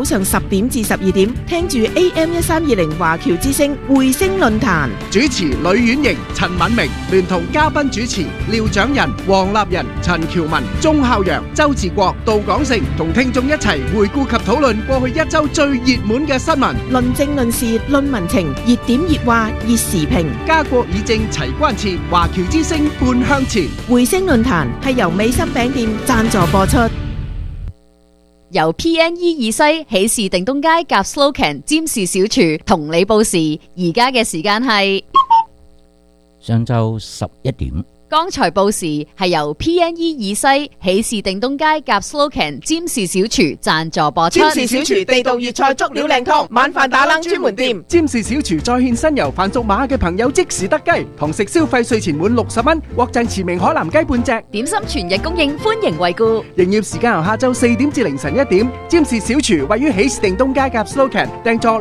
早上10點至12點，聽住 AM1320華僑之聲匯聲論壇， 主持呂婉瑩、陳敏明，聯同嘉賓主持廖長仁、黃立仁、陳喬文、鐘孝陽、周志國、杜廣成，同聽眾一齊回顧及討論過去一周最熱門嘅新聞， 論政論事論民情，熱點熱話熱時評， 家國議政齊關切，華僑之聲半向前。 匯聲論壇係由美心餅店贊助播出。 由 PNE 二西喜事定東街夾 Slocan 占士小廚同你報時，而家嘅時間係上晝11點。 剛才報時係由 PNE 二西喜事定東街夾 Slocan 占士小廚贊助播出。 占士小廚地道粵菜足料靚湯，晚飯打冷專門店。 占士小廚再獻新油，凡屬馬嘅朋友即時得雞，堂食消費稅前滿60蚊，獲贈馳名海南雞半隻。 點心全日供應，歡迎惠顧。 營業時間由下晝4點至凌晨1點。占士小廚位於喜事定東街夾 Slocan， 訂座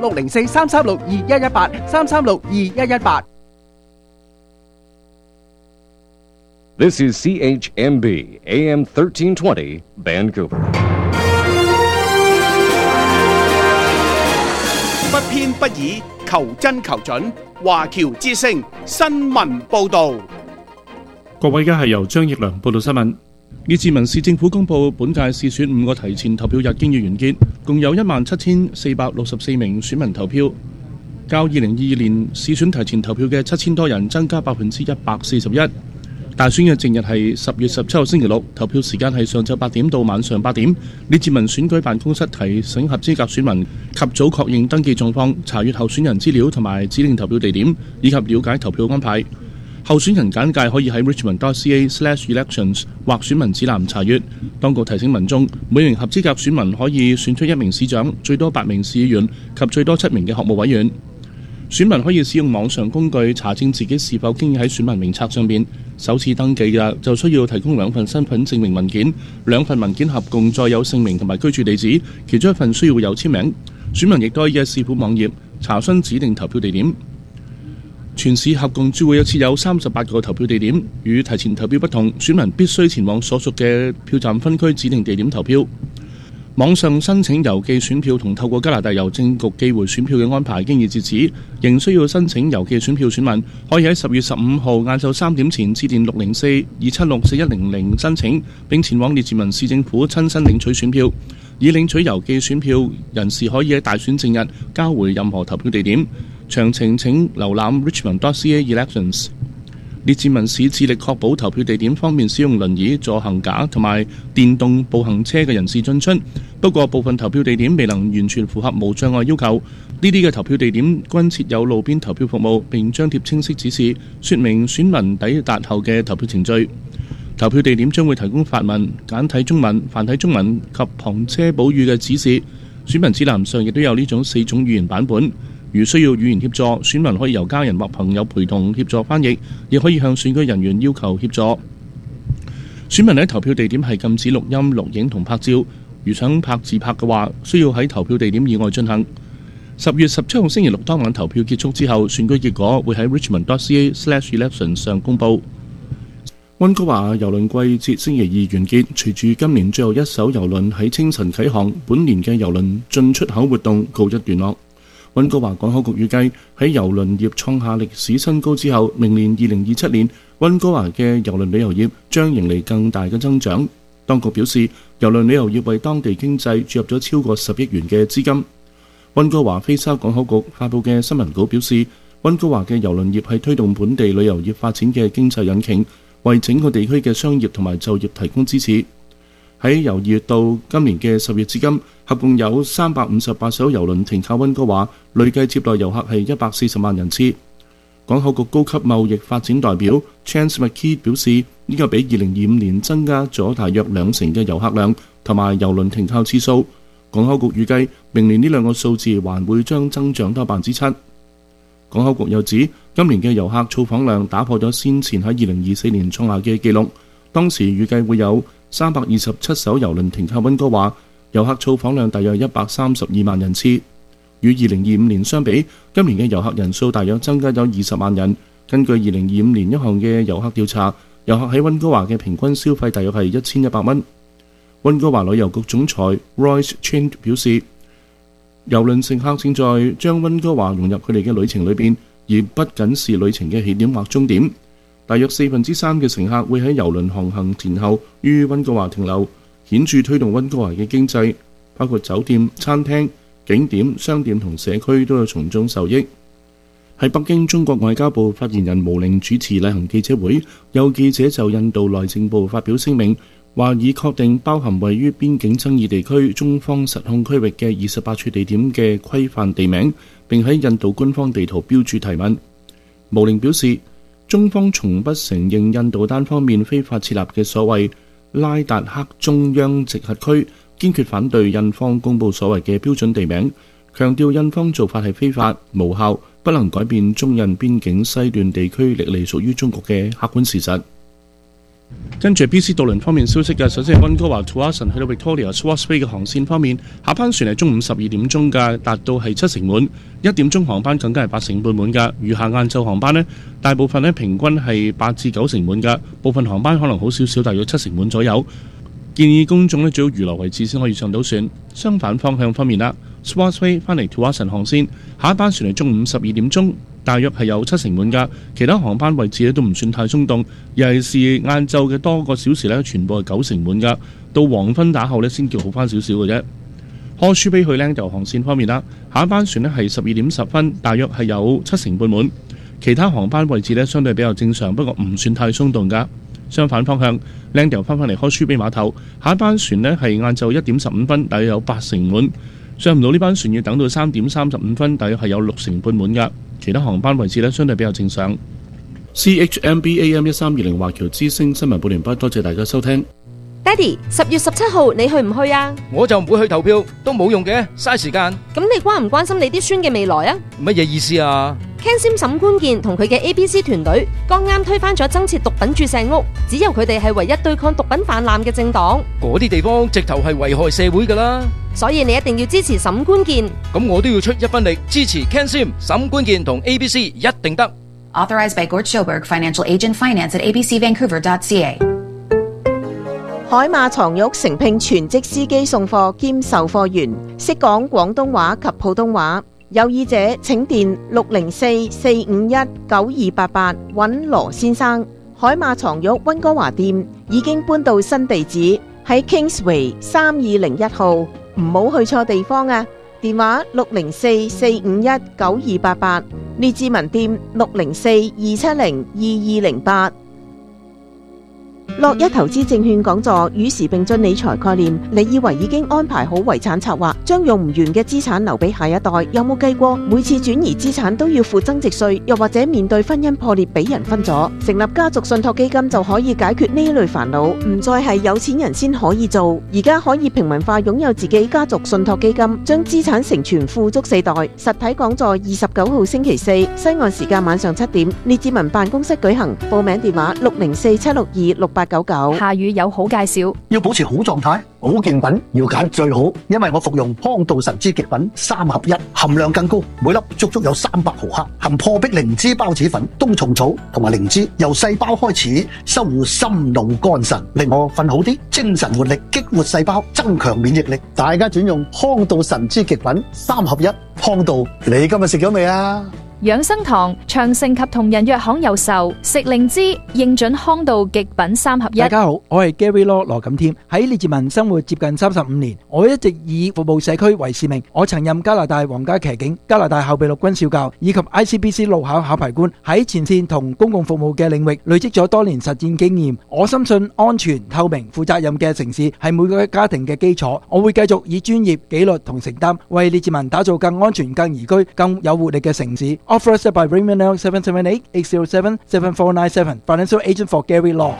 604-336-2118 This is CHMB AM 1320 Vancouver。 不偏不倚，求真求準，華僑之聲新聞報導。 各位，而家係由張奕良報道新聞。列治文市政府公布本屆市選5個提前投票日經已完結，共有17,464名選民投票，較2022年市選提前投票嘅7000多人增加141%。大選嘅正日係10月17號星期六，投票時間係上晝8點到晚上8點。列治文選舉辦公室提醒合資格選民及早確認登記狀況，查閱候選人資料同埋指定投票地點，以及了解投票安排。候選人簡介可以喺 richmond.ca/elections 或選民指南查閱。當局提醒民眾，每名合資格選民可以選出1名市長、最多8名市議員及最多7名嘅學務委員。選民可以使用網上工具查證自己是否經已喺選民名冊上邊。首次登記嘅就需要提供2份身份證明文件，2份文件合共載有姓名同埋居住地址，其中1份需要有簽名。選民亦都可以喺市府網頁查詢指定投票地點。全市合共將會設有38個投票地點，與提前投票不同，選民必須前往所屬嘅票站分區指定地點投票。網上申請郵寄選票同透過加拿大郵政局寄回選票嘅安排經已截止，仍需要申請郵寄選票選民可以喺10月15號晏晝3點前致電604-276-4100申請，並前往列治文市政府親身領取選票。已領取郵寄選票人士可以喺大選正日交回任何投票地點。詳情請瀏覽 richmond.ca/elections。列治文市致力確保投票地點方面使用輪椅、助行架同埋電動步行車嘅人士進出。不過部分投票地點未能完全符合無障礙要求。呢啲嘅投票地點均設有路邊投票服務，並張貼清晰指示，說明選民抵達後嘅投票程序。投票地點將會提供法文、簡體中文、繁體中文及旁遮補語嘅指示。選民指南上亦都有呢種4種語言版本。如需要語言協助，選民可以由家人或朋友陪同協助翻譯，亦可以向選舉人員要求協助。選民喺投票地點係禁止錄音、錄影同拍照。如想拍自拍嘅話，需要喺投票地點以外進行。10月17號星期六當晚投票結束之後，選舉結果會喺 richmond.ca/elections 上公佈。溫哥華郵輪季節星期二完結，隨住今年最後一艘郵輪喺清晨啟航，本年嘅郵輪進出口活動告一段落。溫哥華港口局預計喺郵輪業創下歷史新高之後，明年2027年，溫哥華嘅郵輪旅遊業將迎嚟更大嘅增長。當局表示，郵輪旅遊業為當地經濟注入咗超過10億元嘅資金。溫哥華菲沙港口局發布嘅新聞稿表示，溫哥華嘅郵輪業係推動本地旅遊業發展嘅經濟引擎，為整個地區嘅商業同埋就業提供支持。喺由2月到今年嘅10月至今，合共有358艘郵輪停靠溫哥華，累計接待遊客係140萬人次。港口局高級貿易發展代表 Chance McKee 表示，呢個比2025年增加咗大約20%嘅遊客量同埋郵輪停靠次數。港口局預計明年呢兩個數字還會將增長多7%。港口局又指，今年嘅遊客造訪量打破咗先前喺2024年創下嘅紀錄，當時預計會有327艘郵輪停靠溫哥華，遊客造訪量大約132萬人次。與2025年相比，今年嘅遊客人數大約增加咗20萬人。根據2025年一項嘅遊客調查，遊客喺溫哥華嘅平均消費大約係1100蚊。溫哥華旅遊局總裁 Royce Chin 表示， 郵輪乘客正在將溫哥華融入佢哋嘅旅程裏邊，而不僅是旅程嘅起點或終點。大約3%嘅乘客會喺郵輪航行前後於溫哥華停留，顯著推動溫哥華嘅經濟，包括酒店、餐廳、景點、商店同社區都有從中受益。喺北京，中國外交部發言人毛寧主持例行記者會，有記者就印度內政部發表聲明，話已確定包含位於邊境爭議地區中方實控區域嘅28處地點嘅規範地名，並喺印度官方地圖標註提問。毛寧表示，中方從不承認印度單方面非法設立嘅所謂拉達克中央直轄區，堅決反對印方公佈所謂嘅標準地名，強調印方做法係非法無效，不能改變中印邊境西段地區歷嚟屬於中國嘅客觀事實。跟住 BC 渡輪方面消息嘅，首先係溫哥華 Tsawwassen 去到 Victoria Swartz Bay 嘅航線方面，下班船係中午12點鐘嘅，達到係7成滿；1點鐘航班更加係8成半滿嘅。餘下晏晝航班呢，大部分呢平均係8至9成滿嘅，部分航班可能好少少，大約7成滿左右。建議公眾呢最好預留位置先可以上到船。相反方向方面啦 ，Swartz Bay 翻嚟 Tsawwassen 航線，下一班船係中午12點鐘。大約係有7成滿㗎，其他航班位置咧都唔算太鬆動，尤其是晏晝嘅多個小時咧，全部係9成滿㗎。到黃昏打後咧先叫好翻少少嘅啫。Horseshoe Bay去Langdale航線方面啦，下一班船咧係12點10分，大約係有7成半滿，其他航班位置咧相對比較正常，不過唔算太鬆動㗎。相反方向 Langdale 翻嚟 Horseshoe Bay 碼頭，下一班船咧係晏晝1點15分，大約有8成滿，上唔到呢班船要等到3點35分，大約係有6成半滿㗎。其他航班位置咧相對比較正常。CHMB AM 1320華僑之聲新聞報完畢，多謝大家收聽。 爹哋，10月17號你去唔去啊？ 我就唔會去投票，都冇用嘅，嘥時間。 咁你關唔關心你啲孫嘅未來啊？ 乜嘢意思啊 ？Ken Sim 沈官健同佢嘅 ABC 團隊剛啱推翻咗增設毒品注射屋，只有佢哋係唯一對抗毒品泛濫嘅政黨。 嗰啲地方直頭係危害社會㗎啦， 所以你一定要支持沈官健。 咁我都要出一分力支持 Ken Sim 沈官健同 ABC， 一定得。 Authorized by Gort Schoberg, Financial Agent, Finance at abcvancouver.ca。 海馬床褥誠聘全職司機送貨兼售貨員，識講廣東話及普通話。有意者請電604-451-9288揾羅先生。海馬床褥溫哥華店已經搬到新地址，喺 Kingsway 3201號，唔好去錯地方啊！電話604-451-9288，列治文店604-270-2208。樂一投資證券講座與時並進理財概念，你以為已經安排好遺產策劃，將用唔完嘅資產留俾下一代？有冇計過每次轉移資產都要付增值稅，又或者面對婚姻破裂俾人分咗？成立家族信託基金就可以解決呢類煩惱，唔再係有錢人先可以做，而家可以平民化擁有自己家族信託基金，將資產承傳富足4代。實體講座29號星期四，西岸時間晚上7點，列治文辦公室舉行，報名電話604-762-6899。 夏雨有好介紹， 要保持好狀態，保健品要揀最好，因為我服用康道神之極品3合1，含量更高，每粒足足有300毫克，含破壁靈芝孢子粉、冬蟲草同埋靈芝，由細胞開始修護心腦肝腎，令我瞓好啲，精神活力，激活細胞，增強免疫力。大家轉用康道神之極品3合1，康道，你今日食咗未啊？ 養生堂、長盛及同仁藥行有售，食靈芝應準康道極品3合1。 大家好，我係 Gary Law 羅錦添，喺列治文生活接近35年，我一直以服務社區為使命。我曾任加拿大皇家騎警、加拿大後備陸軍少校以及 ICBC 路考考牌官，喺前線同公共服務嘅領域累積咗多年實戰經驗。我深信安全、透明、負責任嘅城市係每個家庭嘅基礎。我會繼續以專業、紀律同承擔，為列治文打造更安全、更宜居、更有活力嘅城市。Authorized by Raymond L 778-807-7497 Financial Agent for Gary Law。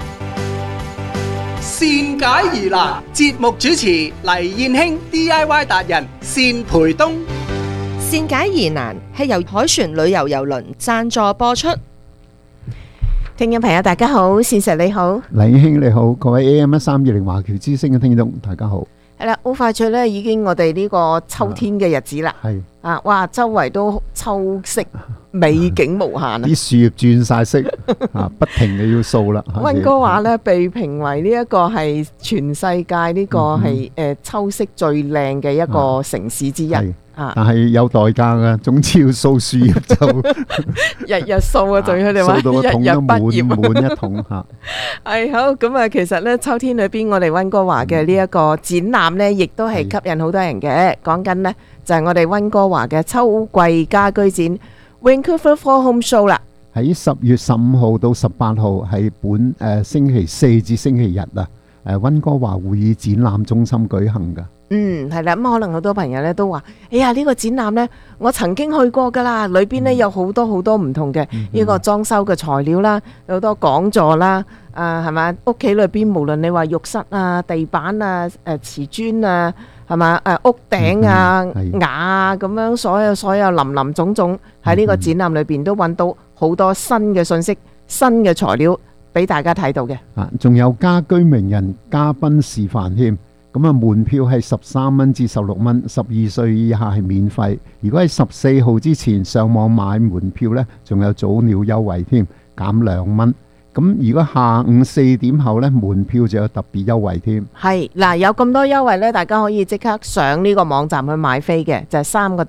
善解疑難節目主持黎燕卿 DIY 達人單培東。 善解疑難係由海船旅遊郵輪贊助播出。 聽眾朋友大家好，善石你好， 黎燕卿你好，各位 AM 1320華僑之聲嘅聽眾大家好。 係啦，好快脆咧，已經我哋呢個秋天嘅日子啦。 係啊，哇，周圍都秋色， 美景無限啊！ 啲樹葉轉晒色啊，不停嘅要掃啦。 溫哥華咧被評為呢一個係全世界呢個係秋色最靚嘅一個城市之一啊！ 但係有代價噶，總之要掃樹葉就日日掃啊，仲要你話掃到個桶都滿一桶嚇。 係好咁啊！其實咧秋天裏邊，我哋溫哥華嘅呢一個展覽咧，亦都係吸引好多人嘅。講緊呢，就係我哋溫哥華嘅秋季家居展 Vancouver Fall Home Show 啦。喺 10月15號到18號係星期四至星期日啊！溫哥華會議展覽中心舉行噶。 係啦，咁可能好多朋友咧都話：哎呀，呢個展覽呢，我曾經去過噶啦，裏邊呢有好多好多唔同嘅呢個裝修嘅材料啦，有好多講座啦，係咪？屋企裏邊無論你話浴室啊、地板啊、瓷磚啊，係嘛？屋頂啊、瓦啊咁樣，所有林林總總喺呢個展覽裏邊都揾到好多新嘅信息、新嘅材料俾大家睇到嘅。 仲有家居名人嘉賓示範添。咁啊，門票係13蚊至16蚊，12歲以下係免費。如果係14號之前上網買門票呢，仲有早鳥優惠添，減2蚊。咁如果下午4點後呢，門票就有特別優惠添。係嗱， 有咁多優惠呢，大家可以即刻上呢個網站去買飛嘅，就係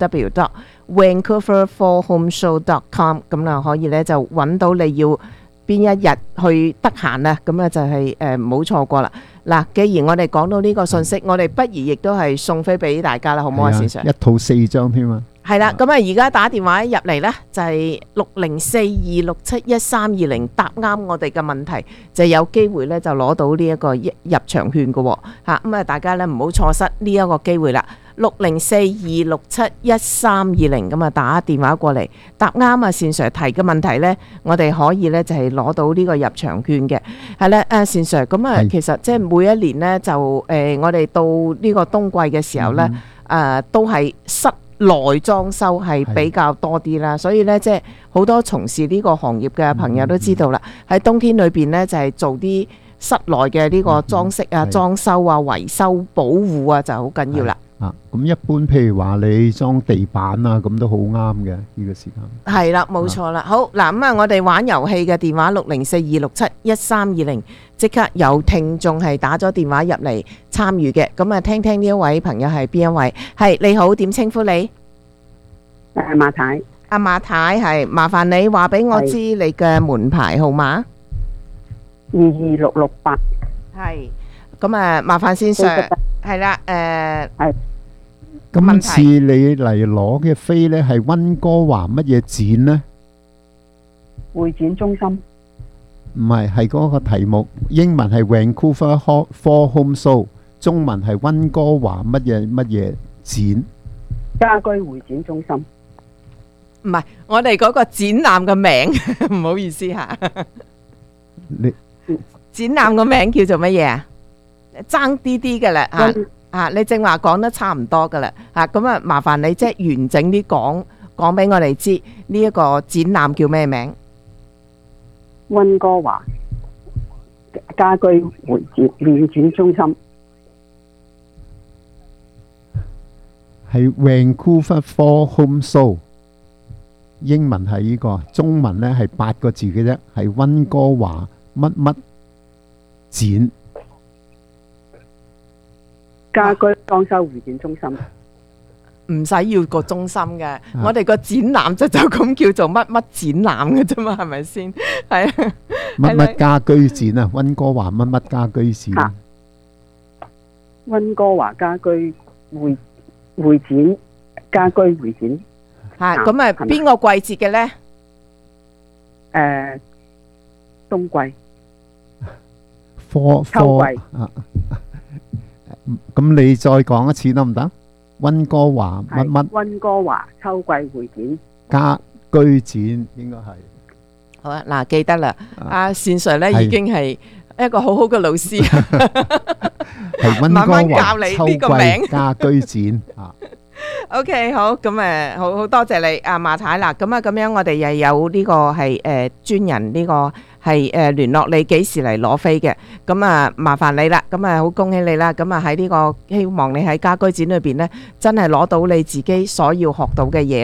3W.VancouverFallHomeShow.com 咁啦，可以呢就揾到你要邊一日去得閒啊，咁啊就係唔好錯過啦。嗱，既然我哋講到呢個信息，我哋不如亦都係送飛俾大家啦，好唔好啊？線上一套4張添啊！ 係啦，咁啊而家打電話入嚟呢，就係60426711320，答啱我哋嘅問題就有機會呢，就攞到呢一個入場券嘅喎嚇，咁啊大家呢唔好錯失呢一個機會啦。60426711320，咁啊打電話過嚟答啱啊善 Sir 提嘅問題呢，我哋可以呢就係攞到呢個入場券嘅。係啦，善 Sir， 咁啊其實即係每一年呢，就我哋到呢個冬季嘅時候呢，都係室內裝修係比較多啲啦，所以呢，即係好多從事呢個行業嘅朋友都知道啦，喺冬天裏邊呢，就係做啲室內嘅呢個裝飾啊、裝修啊、維修保護啊就好緊要啦。 咁一般譬如話你裝地板啊，咁都好啱嘅呢個時間。 係啦，冇錯啦。好嗱，咁啊，我哋玩遊戲嘅電話60426711320，即刻有聽眾係打咗電話入嚟參與嘅。咁啊，聽聽呢一位朋友係邊一位？係，你好，點稱呼你？ 馬太。 阿馬太，係，麻煩你話俾我知你嘅門牌號碼。 22668。 係，咁啊，麻煩先 Sir。係啦，係。 今次你嚟攞嘅飛呢係溫哥華乜嘢展呢？ 會展中心。 唔係，係嗰個題目，英文係 Vancouver Fall Home Show， 中文係溫哥華乜嘢展？ 家居會展中心。 唔係，我哋嗰個展覽嘅名，唔好意思吓。 你展覽個名叫做乜嘢啊？爭啲嘅啦吓。你正話講得差唔多噶啦，咁啊麻煩你即係完整啲講俾我哋知呢一個展覽叫咩名？ 溫哥華家居會展中心。 係 Vancouver Fall Home Show， 英文係呢個，中文呢係8個字嘅啫，係溫哥華乜乜展。 家居裝修會展中心。 唔使要個中心嘅，我哋個展覽就咁叫做乜乜展覽嘅啫嘛，係咪先？係啊， 乜乜家居展啊，溫哥華乜乜家居展。 溫哥華家居會展，家居會展。 嚇，咁啊，邊個季節嘅咧？ 冬季。 秋季。咁你再講一次得唔得？溫哥華乜乜？ 溫哥華秋季會展。 家居展應該係。 好啊，嗱，記得啦。阿善 Sir 咧已經係一個好好嘅老師， 係溫哥華秋季家居展啊。 OK， 好，咁好多謝你，阿馬太啦。咁樣我哋又有呢個係專人呢個係聯絡你幾時嚟攞飛嘅。咁啊麻煩你啦，咁好恭喜你啦。咁喺呢個希望你喺家居展裏邊呢，真係攞到你自己所要學到嘅嘢啦。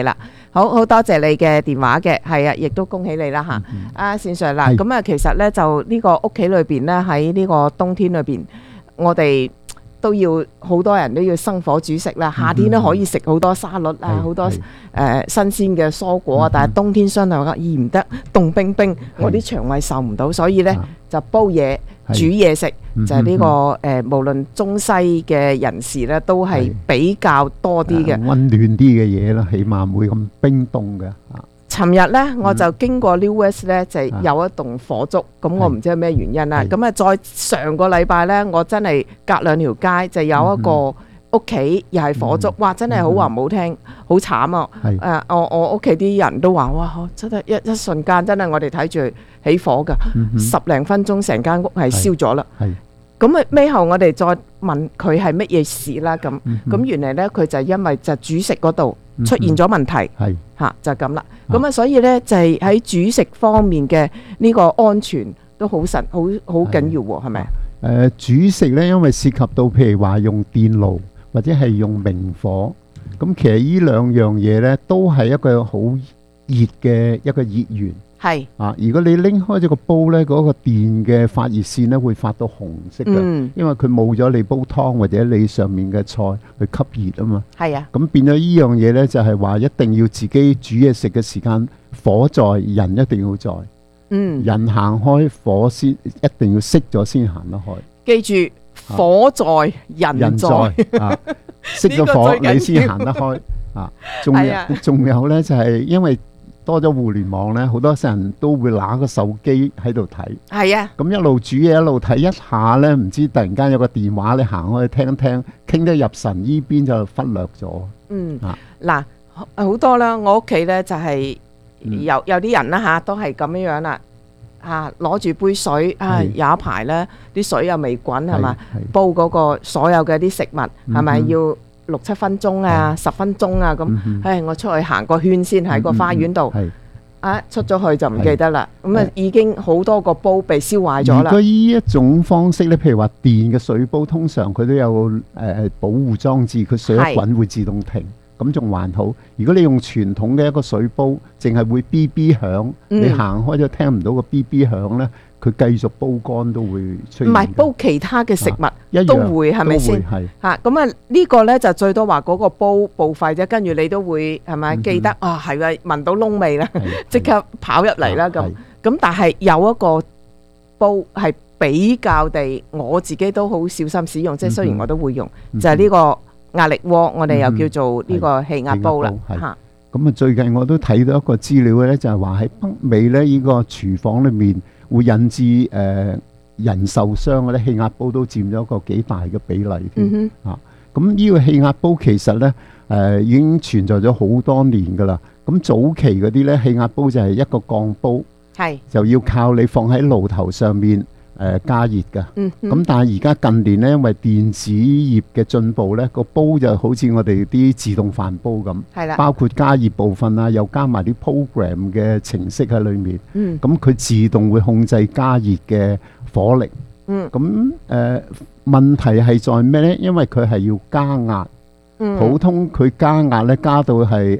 好多謝你嘅電話嘅，係啊，亦都恭喜你啦嚇。阿善 Sir 啦，咁啊其實咧就呢個屋企裏邊咧喺呢個冬天裏邊，我哋都要好多人都要生火煮食啦。夏天都可以食好多沙律啊，好多新鮮嘅蔬果啊，但係冬天相對話唔得，凍冰冰，我啲腸胃受唔到，所以咧就煲嘢煮嘢食。就係呢個無論中西嘅人士咧，都係比較多啲嘅温暖啲嘅嘢啦，起碼唔會咁冰凍嘅。 尋日咧，我就經過 New West 咧，就有一棟火燭，咁我唔知係咩原因啦。咁啊，再上個禮拜咧，我真係隔兩條街就有一個屋企又係火燭，哇！真係好話唔好聽，好慘啊！我屋企啲人都話：哇！真係一瞬間，真係我哋睇住起火㗎，10零分鐘成間屋係燒咗啦。咁啊，尾後我哋再問佢係乜嘢事啦？咁原來咧，佢就因為就煮食嗰度出現咗問題，嚇就咁啦。咁啊，所以咧就係喺煮食方面嘅呢個安全都好緊要喎，係咪？ 煮食咧，因為涉及到譬如話用電爐或者係用明火，咁其實呢兩樣嘢咧都係一個好熱嘅一個熱源。係啊！如果你拎開咗個煲咧，嗰個電嘅發熱線咧會發到紅色嘅，因為佢冇咗你煲湯或者你上面嘅菜去吸熱啊嘛。係啊，咁變咗呢樣嘢咧，就係話一定要自己煮嘢食嘅時間，火在，人一定要在。人行開，火先一定要熄咗先行得開。記住，火在人在啊！熄咗火你先行得開啊！仲有咧就係因為多咗互聯網咧，好多人都會拿個手機喺度睇。係啊，咁一路煮嘢一路睇，一下咧唔知突然間有個電話你行開去聽一聽，傾得入神，呢邊就忽略咗。嗱好多啦，我屋企咧就係有啲人啦嚇，都係咁樣樣啦嚇，攞住杯水啊，有一排咧啲水又未滾係嘛，煲嗰個所有嘅啲食物係咪要6-7分鐘啊，10分鐘啊咁，我出去行個圈先喺個花園度，出咗去就唔記得啦。咁啊已經好多個煲被燒壞咗啦。如果呢一種方式咧，譬如話電嘅水煲，通常佢都有保護裝置，佢水一滾會自動停，咁仲還好。如果你用傳統嘅一個水煲，淨係會 BB 響，你行開咗聽唔到個 BB 響咧，佢繼續煲乾都會出現。唔係煲其他嘅食物都會係咪先？嚇咁啊呢個咧就最多話嗰個煲報廢啫，跟住你都會係咪記得啊？係啊，聞到燶味啦，即刻跑入嚟啦咁。咁但係有一個煲係比較地，我自己都好小心使用，即係雖然我都會用，就係呢個壓力鍋，我哋又叫做呢個氣壓煲啦嚇。咁啊最近我都睇到一個資料咧，就係話喺北美咧呢個廚房裏面，會引致人受傷嘅咧，氣壓煲都佔咗一個幾大嘅比例添啊！咁呢個氣壓煲其實咧已經存在咗好多年噶啦。咁早期嗰啲咧氣壓煲就係一個鋼煲，就要靠你放喺爐頭上面加熱㗎。咁但係而家近年咧，因為電子業嘅進步咧，個煲就好似我哋啲自動飯煲咁，包括加熱部分啊，又加埋啲 program 嘅程式喺裏面。咁佢自動會控制加熱嘅火力。咁問題係在咩咧？因為佢係要加壓，普通佢加壓咧加到係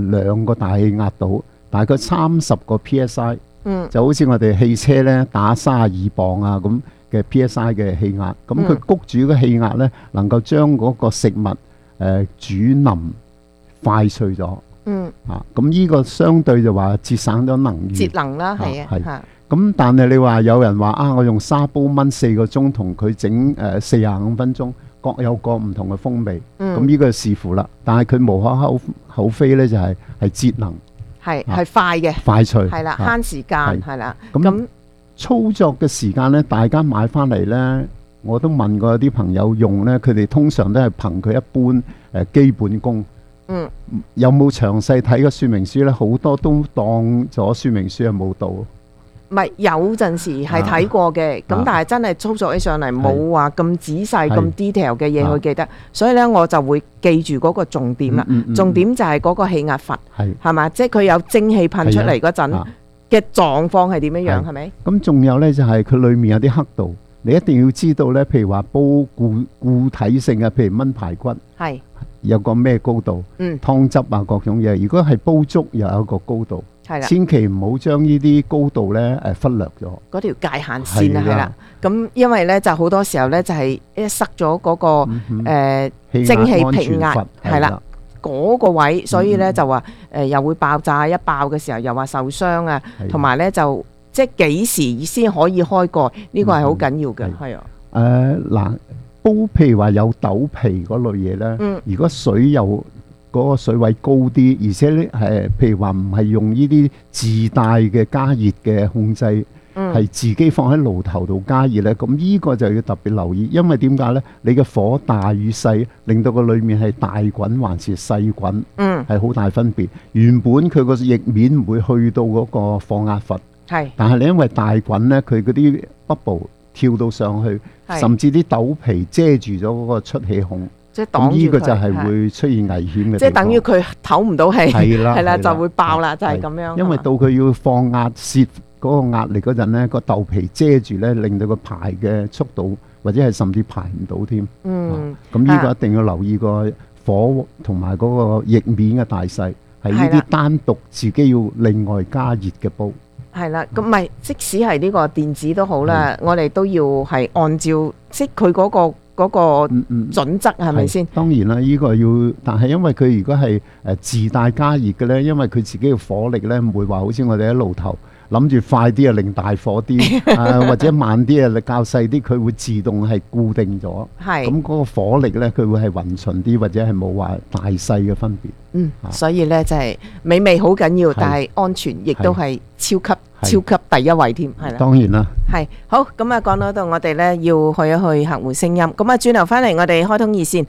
2個大氣壓度，大概30個 PSI。就好似我哋汽車咧打32磅啊咁嘅 PSI 嘅氣壓，咁佢谷住個氣壓咧，能夠將嗰個食物煮腍快脆咗。咁呢個相對就話節省咗能源，節能啦，係啊。咁但係你話有人話啊，我用砂煲燜4個鐘，同佢整45分鐘，各有各唔同嘅風味。咁呢個視乎啦，但係佢無可厚非咧，就係節能。係快嘅，快脆係啦，慳時間係啦。咁操作嘅時間咧，大家買翻嚟咧，我都問過有啲朋友用咧，佢哋通常都係憑佢一般基本功。有冇詳細睇個說明書咧？好多都當咗說明書係冇到。唔係有陣時係睇過嘅，咁但係真係操作起上嚟冇話咁仔細、咁 detail 嘅嘢去記得，所以咧我就會記住嗰個重點啦。重點就係嗰個氣壓閥，係嘛？即係佢有蒸氣噴出嚟嗰陣嘅狀況係點樣樣，係咪？咁仲有咧就係佢裡面有啲刻度，你一定要知道咧。譬如話煲固體性嘅，譬如燜排骨， 有個咩高度，湯汁啊各種嘢。如果係煲粥又有一個高度， 係啦， 千祈唔好將呢啲高度咧忽略咗。 嗰條界限線啊，係啦。咁因為咧就好多時候咧就係一塞咗嗰個蒸汽平壓係啦嗰個位，所以咧就話又會爆炸，一爆嘅時候又話受傷啊，同埋咧就即係幾時先可以開蓋，呢個係好緊要嘅，係啊。 嗱，煲譬如話有豆皮嗰類嘢咧，如果水有嗰個水位高啲，而且咧譬如話唔係用呢啲自帶嘅加熱嘅控制。係自己放喺爐頭度加熱咧，咁呢個就要特別留意，因為點解咧？你嘅火大與細，令到個裡面係大滾還是細滾，係好大分別。原本佢個液面唔會去到嗰個火壓閥，但係你因為大滾咧，佢嗰啲 bubble 跳到上去，甚至啲豆皮遮住咗嗰個出氣孔。 即係擋住佢， 呢個就係會出現危險嘅。 即係等於佢唞唔到氣，係啦，就會爆啦，就係咁樣。 因為到佢要放壓泄嗰個壓力嗰陣咧，個豆皮遮住咧，令到個排嘅速度或者係甚至排唔到添。咁呢個一定要留意個火同埋嗰個液面嘅大細，係呢啲單獨自己要另外加熱嘅煲。係啦， 咁咪即使係呢個電子都好啦，我哋都要係按照即佢嗰個準則係咪先？ 當然啦，呢個要，但係因為佢如果係自帶加熱嘅咧，因為佢自己嘅火力咧唔會話好似我哋喺爐頭諗住快啲啊，令大火啲或者慢啲啊，較細啲，佢會自動係固定咗。咁嗰個火力咧，佢會係勻循啲，或者係冇話大細嘅分別。 所以咧就係美味好緊要，但係安全亦都係超級第一位添，係啦。 當然啦。 係好，咁啊講到度，我哋咧要去一去客戶聲音，咁啊轉頭翻嚟，我哋開通熱線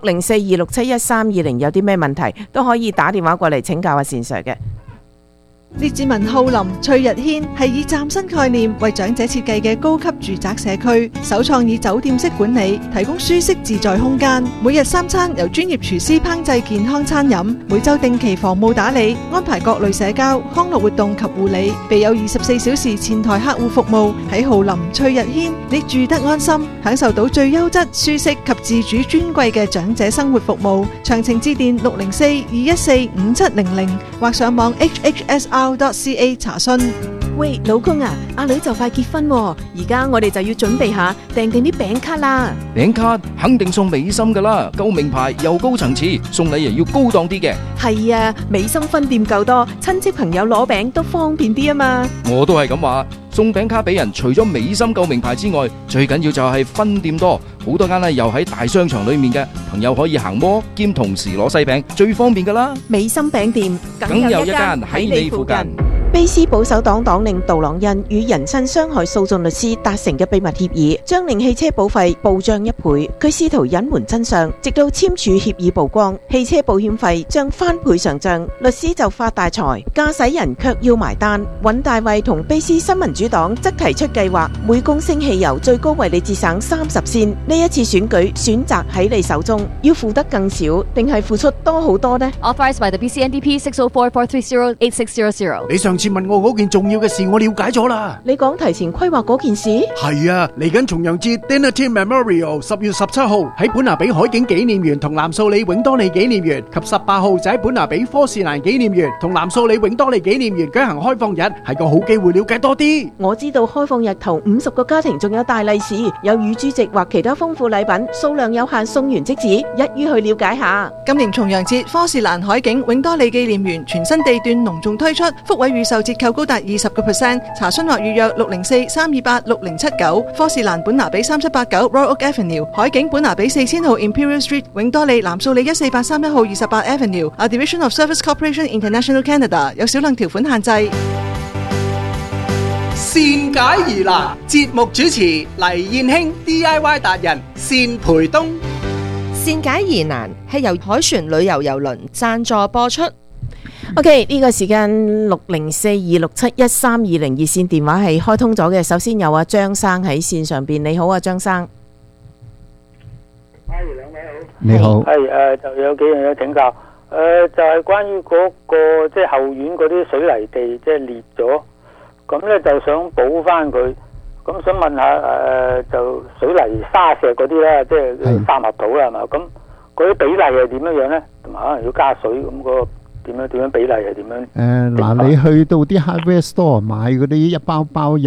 60426713220，有啲咩問題都可以打電話過嚟請教阿善 Sir 嘅。 列治文浩林翠日軒係以嶄新概念為長者設計嘅高級住宅社區，首創以酒店式管理，提供舒適自在空間。每日3餐由專業廚師烹製健康餐飲，每週定期房務打理，安排各類社交、康樂活動及護理，備有24小時前台客戶服務。喺浩林翠日軒，你住得安心，享受到最優質、舒適及自主尊貴嘅長者生活服務。詳情致電604-214-5700或上網 hhsr.ca 查詢。 喂，老公啊，阿女就快結婚喎，而家我哋就要準備下訂定啲餅卡啦。 餅卡肯定送美心噶啦，夠名牌又高層次，送禮又要高檔啲嘅。 係啊，美心分店夠多，親戚朋友攞餅都方便啲啊嘛。 我都係咁話，送餅卡俾人，除咗美心夠名牌之外，最緊要就係分店多，好多間咧又喺大商場裏面嘅，朋友可以行摩兼同時攞西餅，最方便噶啦。 美心餅店梗有一間喺你附近。 卑斯保守黨黨領杜朗恩與人身傷害訴訟律師達成嘅秘密協議，將令汽車保費暴漲1倍。佢試圖隱瞞真相，直到簽署協議曝光，汽車保險費將翻倍上漲，律師就發大財，駕駛人卻要埋單。尹大衛同卑斯新民主黨則提出計劃，每公升汽油最高為你節省30仙。呢一次選舉選擇喺你手中，要付得更少，定係付出多好多呢？ Authorized by the BCNDP 604-430-8600。 你上次問我嗰件重要嘅事，我了解咗啦。 你講提前規劃嗰件事？ 係啊，嚟緊重陽節 Dinner Team Memorial 10月17號喺本拿比海景紀念園同藍素里永多利紀念園，及18號就喺本拿比科士蘭紀念園同藍素里永多利紀念園舉行開放日，係個好機會了解多啲。 我知道開放日頭50個家庭仲有大利是，有乳豬席或其他豐富禮品，數量有限，送完即止，一於去了解下。 今年重陽節科士蘭海景永多利紀念園全新地段隆重推出，福位預售折扣高達20%，查詢或預約604-328-6079。科士蘭本拿比3789 Royal Oak Avenue， 海景本拿比4000號 Imperial Street， 永多利藍素里14831號28 Avenue，A Division of Service Corporation International Canada， 有少量條款限制。 善解疑難，節目主持黎燕卿 DIY 達人單培東。 善解疑難係由海船旅遊郵輪贊助播出。 OK， 呢個時間604-267-1320熱線電話係開通咗嘅。首先有阿張生喺線上邊，你好啊，張生。 你好。 係就有幾樣嘢請教。就係關於嗰個即係後院嗰啲水泥地即係裂咗，咁咧就想補翻佢。咁想問下就水泥沙石嗰啲啦，即係三合土啦，係嘛？咁嗰啲比例係點樣樣咧？同埋可能要加水咁個點樣比例係點樣？ 嗱，你去到啲 hardware store 買嗰啲一包包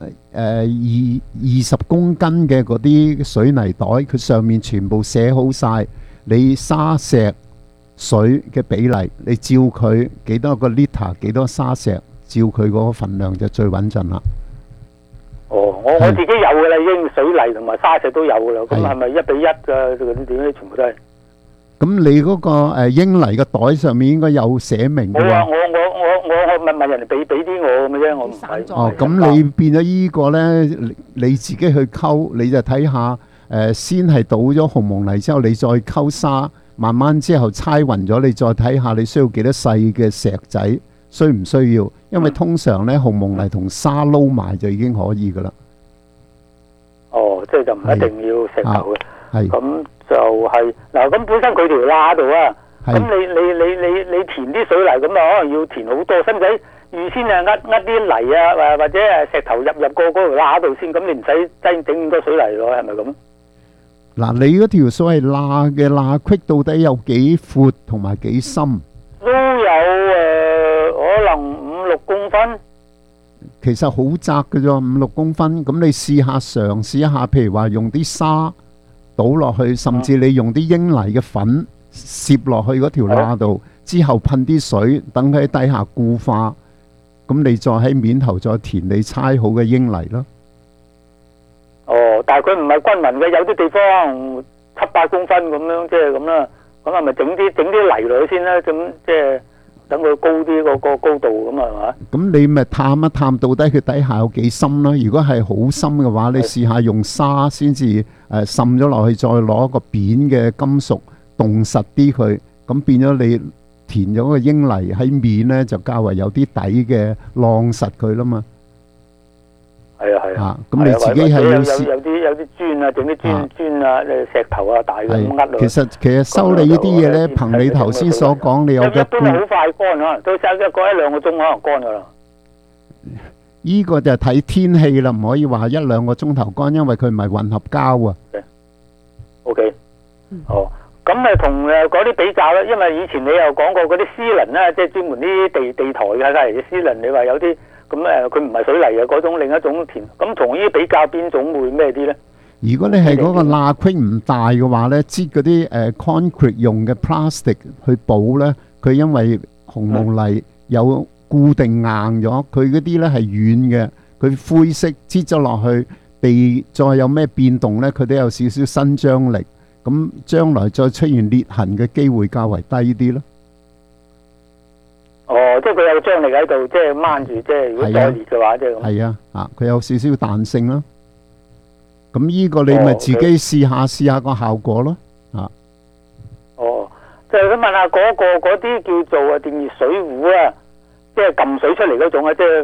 20 公斤嘅嗰啲水泥袋，佢上面全部寫好晒你沙石水嘅比例，你照佢幾多個 liter 幾多沙石，照佢嗰個份量就最穩陣啦。 哦，我自己有噶啦，已經水泥同埋沙石都有噶啦。咁係咪1比1啊？嗰啲點咧，全部都係。咁你嗰個英泥嘅袋上面應該有寫明嘅喎。 我問人哋俾啲我咁嘅啫，我唔使。 哦，咁你變咗依個咧，你自己去溝，你就睇下先係倒咗紅蒙泥之後，你再溝沙，慢慢之後猜勻咗，你再睇下你需要幾多細嘅石仔，需唔需要？因為通常咧紅蒙泥同沙撈埋就已經可以噶啦。 哦，即係就唔一定要石頭嘅。 係。 咁就係嗱，咁本身佢條罅度啊，咁你填啲水泥咁啊，可能要填好多，使唔使預先啊呃啲泥啊，或者石頭入過嗰條罅度先？咁你唔使整咁多水泥咯，係咪咁？ 嗱，你嗰條所謂罅嘅罅隙到底有幾闊同埋幾深？ 都有可能5-6公分。 其實好窄嘅啫，5-6公分。咁你嘗試一下，譬如話用啲沙倒落去，甚至你用啲英泥嘅粉攝落去嗰條罅度，之後噴啲水，等佢喺底下固化。咁你再喺面頭再填你猜好嘅英泥咯。 哦，但係佢唔係均勻嘅，有啲地方7-8公分咁樣，即係咁啦。咁係咪整啲泥落去先啦？咁即係等佢高啲個高度咁啊，係嘛？咁你咪探一探到底佢底下有幾深啦。如果係好深嘅話，你試下用沙先至滲咗落去，再攞一個扁嘅金屬凍實啲佢，咁變咗你填咗個英泥喺面咧，就較為有啲底嘅晾實佢啦嘛。 係啊， 咁你自己係要試有啲磚啊，整啲磚啊，石頭啊，大嘅咁呃落。 其實修理呢啲嘢咧，憑你頭先所講，你有嘅一般好快乾，可能都過1-2個鐘可能乾噶啦。 依個就係睇天氣啦，唔可以話1-2個鐘頭乾，因為佢唔係混合膠啊。 OK，哦，咁咪同嗰啲比較咧，因為以前你又講過嗰啲絲輪啦，即係專門啲地台嘅嚟嘅絲輪，你話有啲。咁佢唔係水泥嘅嗰種，另一種填。咁同呢啲比較，邊種會咩啲咧？ 如果你係嗰個罅隙唔大嘅話咧，擠嗰啲concrete 用嘅 plastic 去補咧，佢因為紅蒙泥有固定硬咗，佢嗰啲咧係軟嘅，佢灰色擠咗落去，地再有咩變動咧，佢都有少少伸張力，咁將來再出現裂痕嘅機會較為低啲咯。 哦，即係佢有張力喺度，即係掹住，即係如果再裂嘅話，即係咁。係啊，佢有少少彈性咯。咁呢個你咪自己試下個效果咯。 哦，就係想問下嗰啲叫做電熱水壺啊，即係撳水出嚟嗰種啊，即係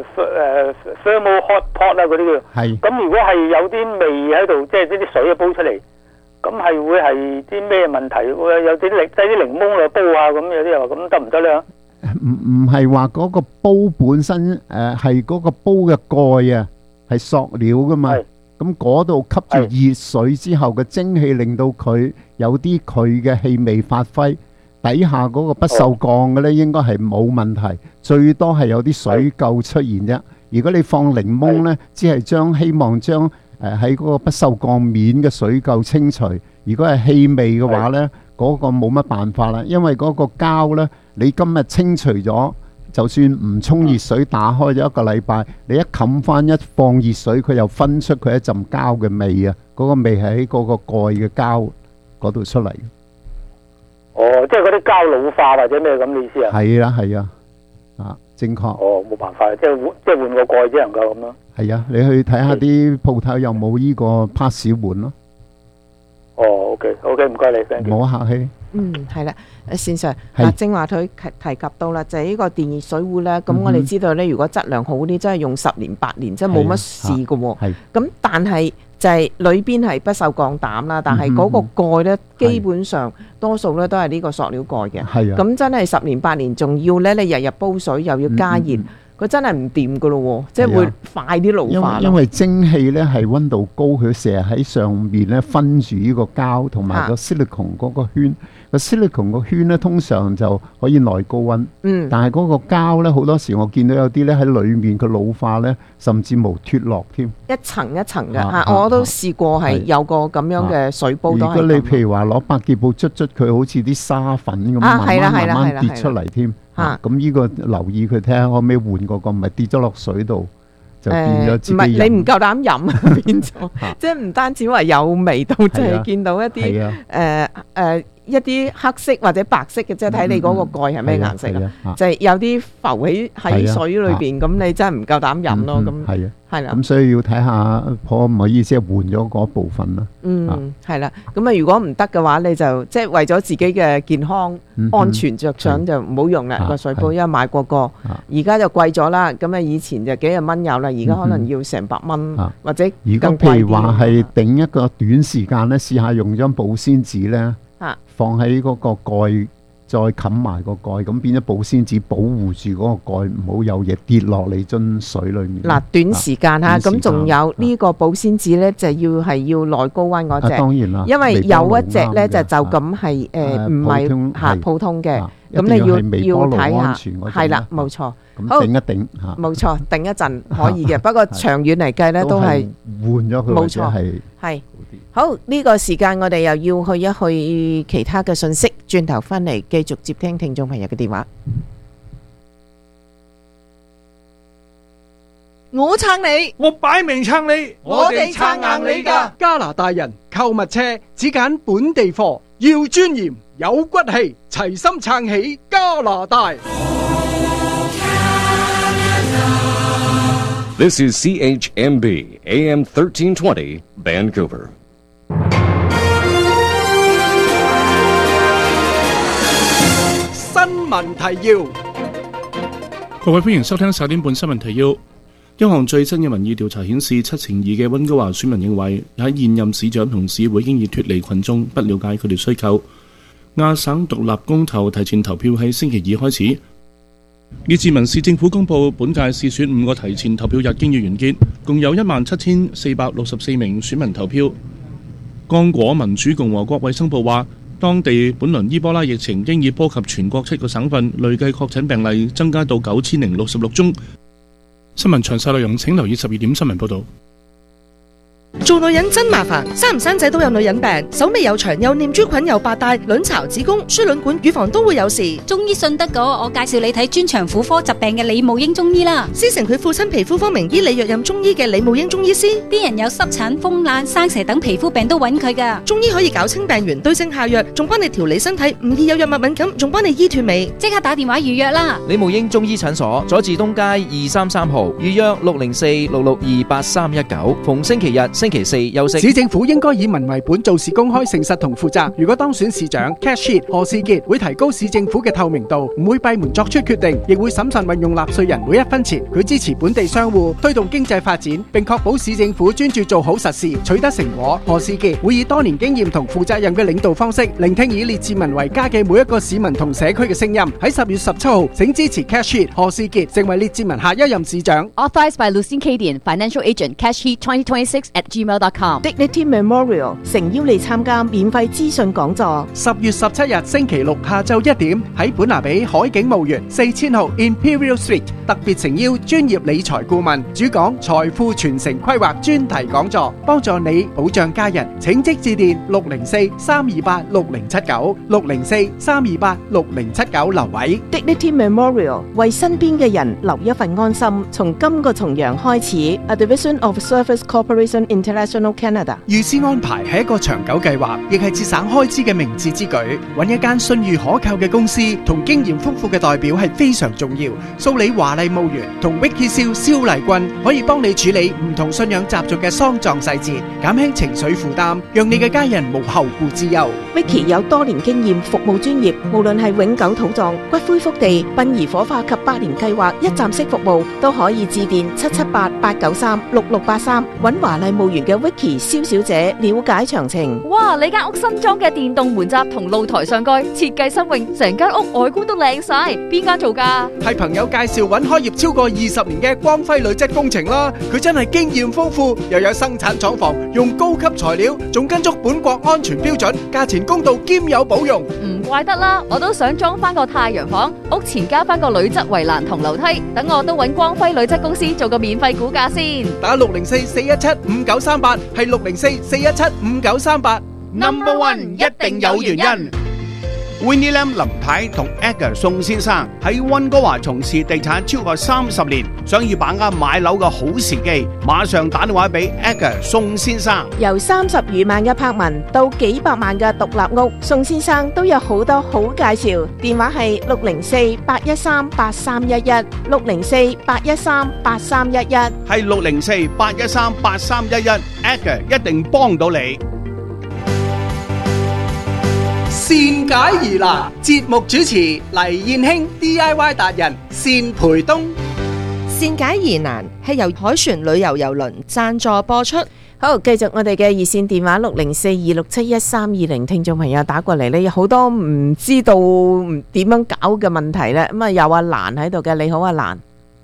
thermal hot pot 啦嗰啲叫。係。咁如果係有啲味喺度，即係啲水煲出嚟，咁係會係啲咩問題？會有啲擠啲檸檬嚟煲啊，咁有啲又話咁得唔得咧？ 唔係話嗰個煲本身係嗰個煲嘅蓋啊，係塑料噶嘛。咁嗰度吸住熱水之後嘅蒸氣，令到佢有啲佢嘅氣味發揮。底下嗰個不鏽鋼嘅咧，應該係冇問題，最多係有啲水垢出現啫。如果你放檸檬咧，只係希望將喺嗰個不鏽鋼面嘅水垢清除。如果係氣味嘅話咧，嗰個冇乜辦法啦，因為嗰個膠咧，你今日清除咗，就算唔沖熱水，打開咗一個禮拜，你一冚翻一放熱水，佢又分出佢一陣膠嘅味啊！嗰個味係喺嗰個蓋嘅膠嗰度出嚟。 哦，即係嗰啲膠老化或者咩咁嘅意思啊？ 係啊，正確。 哦，冇辦法，即係換個蓋只能夠咁咯。 係啊，你去睇下啲鋪頭有冇呢個 pass 換咯。 哦 ，OK，唔該你 ，thank you。 唔好客氣。 係啦，線上嗱，正話佢提及到啦，就係呢個電熱水壺咧。咁我哋知道咧，如果質量好啲，真係用10年8年，真係冇乜事㗎喎。咁但係就係裏邊係不鏽鋼膽啦，但係嗰個蓋咧，基本上多數咧都係呢個塑料蓋嘅。咁真係10年8年，仲要咧你日日煲水又要加熱。佢真係唔掂噶咯，即係會快啲老化。 因為蒸氣咧係溫度高，佢成日喺上面咧分住呢個膠同埋個 silicone 嗰個圈， 個 silicone 個圈咧，通常就可以耐高溫。但係嗰個膠咧，好多時我見到有啲咧喺裏面佢老化咧，甚至無脫落添。 一層一層嘅我都試過係有個咁樣嘅水煲都係咁。 如果你譬如話攞百潔布捽捽佢，好似啲沙粉咁慢慢跌出嚟添。咁呢個留意佢睇下可唔可以換個唔係跌咗落水度。就變咗自己唔係你唔夠膽飲變咗，即係唔單止話有味道，就係見到一啲一啲黑色或者白色嘅，即係睇你嗰個蓋係咩顏色啦，就係有啲浮喺水裏邊，咁你真係唔夠膽飲咯。咁係啦， 咁所以要睇下可唔可以即係換咗嗰部分啦。 係啦，咁啊如果唔得嘅話，你就即係為咗自己嘅健康安全着想，就唔好用啦個水煲，因為買過個，而家就貴咗啦。咁啊以前就幾廿蚊有啦，而家可能要成100蚊或者更貴啲。 如果譬如話係頂一個短時間咧，試下用張保鮮紙咧。放喺嗰個蓋，再冚埋個蓋，咁變咗保鮮紙保護住嗰個蓋，唔好有嘢跌落嚟樽水裏面。 嗱，短時間嚇，咁仲有呢個保鮮紙咧，就要耐高溫嗰隻。 當然啦， 因為有一隻咧就咁係唔係普通嘅，咁你要睇下。係啦，冇錯。 咁頂一頂嚇。 冇錯，頂一陣可以嘅，不過長遠嚟計咧都係換咗佢，冇錯係。好，呢個時間我哋又要去一去其他嘅信息，轉頭翻嚟繼續接聽聽眾朋友嘅電話。 我撐你， 我擺明撐你， 我哋撐硬你㗎。 加拿大人購物車只揀本地貨，要尊嚴有骨氣，齊心撐起加拿大。 This is CHMB AM 1320 Vancouver. 新聞提要， 各位歡迎收聽10點半新聞提要。一項最新嘅民意調查顯示，7成2嘅溫哥華選民認為喺現任市長同市會經已脫離群眾，不了解佢哋需求。亞省獨立公投提前投票喺星期2開始。列治文市政府公布本屆市選5個提前投票日經已完結，共有17,464名選民投票。剛果民主共和國衛生部話，當地本輪伊波拉疫情經已波及全國7個省份，累計確診病例增加到9066宗。新聞詳細內容請留意12點新聞報導。 做女人真麻煩，生唔生仔都有女人病，手尾又長，又念珠菌，又白帶，卵巢、子宮、輸卵管、乳房都會有事。 中醫信得過，我介紹你睇專長婦科疾病嘅李慕英中醫啦。 師承佢父親皮膚科名醫李若任中醫嘅李慕英中醫師， 啲人有濕疹、風癩、生蛇等皮膚病都揾佢噶。 中醫可以搞清病源，對症下藥，仲幫你調理身體，唔易有藥物敏感，仲幫你醫脫尾。 即刻打電話預約啦！ 李慕英中醫診所，佐治東街233號，預約604-662-8319，逢星期日、星期四休息。 市政府應該以民為本，做事公開、誠實同負責。如果當選市長 Cash Heat 何士傑會提高市政府嘅透明度，唔會閉門作出決定，亦會審慎運用納稅人每一分錢。佢支持本地商戶，推動經濟發展，並確保市政府專注做好實事，取得成果。何士傑會以多年經驗同負責任嘅領導方式，聆聽以列治文為家嘅每一個市民同社區嘅聲音。喺10月17號，請支持 Cash Heat 何士傑成為列治文下一任市長。 Authorized by Lucien Cadian, Financial Agent, Cash Heat 2026@gmail.com。 Dignity Memorial 誠邀你參加免費資訊講座。 10月17日星期六下晝1點喺本拿比海景墓園4000號 Imperial Street， 特別誠邀專業理財顧問主講財富傳承規劃專題講座，幫助你保障家人。請即致電604-328-6079 604-328-6079留位。 Dignity Memorial 為身邊嘅人留一份安心。從今個重陽開始 ，A Division of Service Corporation International Canada。 預先安排係一個長久計劃，亦係節省開支嘅明智之舉。揾一間信譽可靠嘅公司同經驗豐富嘅代表係非常重要。蘇里華麗墓園同 Vicky 蕭麗君可以幫你處理唔同信仰習俗嘅喪葬細節，減輕情緒負擔，讓你嘅家人無後顧之憂。 Vicky 有多年經驗，服務專業，無論係永久土葬、骨灰福地、殯儀火化及百年計劃一站式服務，都可以致電778-893-6683，揾華麗墓務員嘅 Vicky 蕭小姐了解詳情。 哇！你間屋新裝嘅電動門閘同露台上蓋設計新穎，成間屋外觀都靚晒。邊間做㗎？ 係朋友介紹揾開業超過20年嘅光輝女質工程啦，佢真係經驗豐富，又有生產廠房，用高級材料，仲跟足本國安全標準，價錢公道兼有保用。 唔怪得啦，我都想裝翻個太陽房，屋前加翻個鋁質圍欄同樓梯，等我都揾光輝鋁質公司做個免費估價先。 打604-417-5938，係604-417-5938。 Number One 一定有原因。Winnie Lam 林太同 Edgar 宋先生喺溫哥華從事地產超過30年，想要把握買樓嘅好時機，馬上打電話俾 Edgar 宋先生。 由30餘萬嘅柏文到幾百萬嘅獨立屋，宋先生都有好多好介紹。電話係604-813-8311，604-813-8311， 係604-813-8311。Edgar 一定幫到你。 善解疑難，節目主持黎燕卿 DIY 達人單培東。 善解疑難係由海船旅遊郵輪贊助播出。 好，繼續我哋嘅熱線電話604-267-1320，聽眾朋友打過嚟呢，有好多唔知道點樣搞嘅問題咧。咁啊，有阿蘭喺度嘅，你好阿蘭。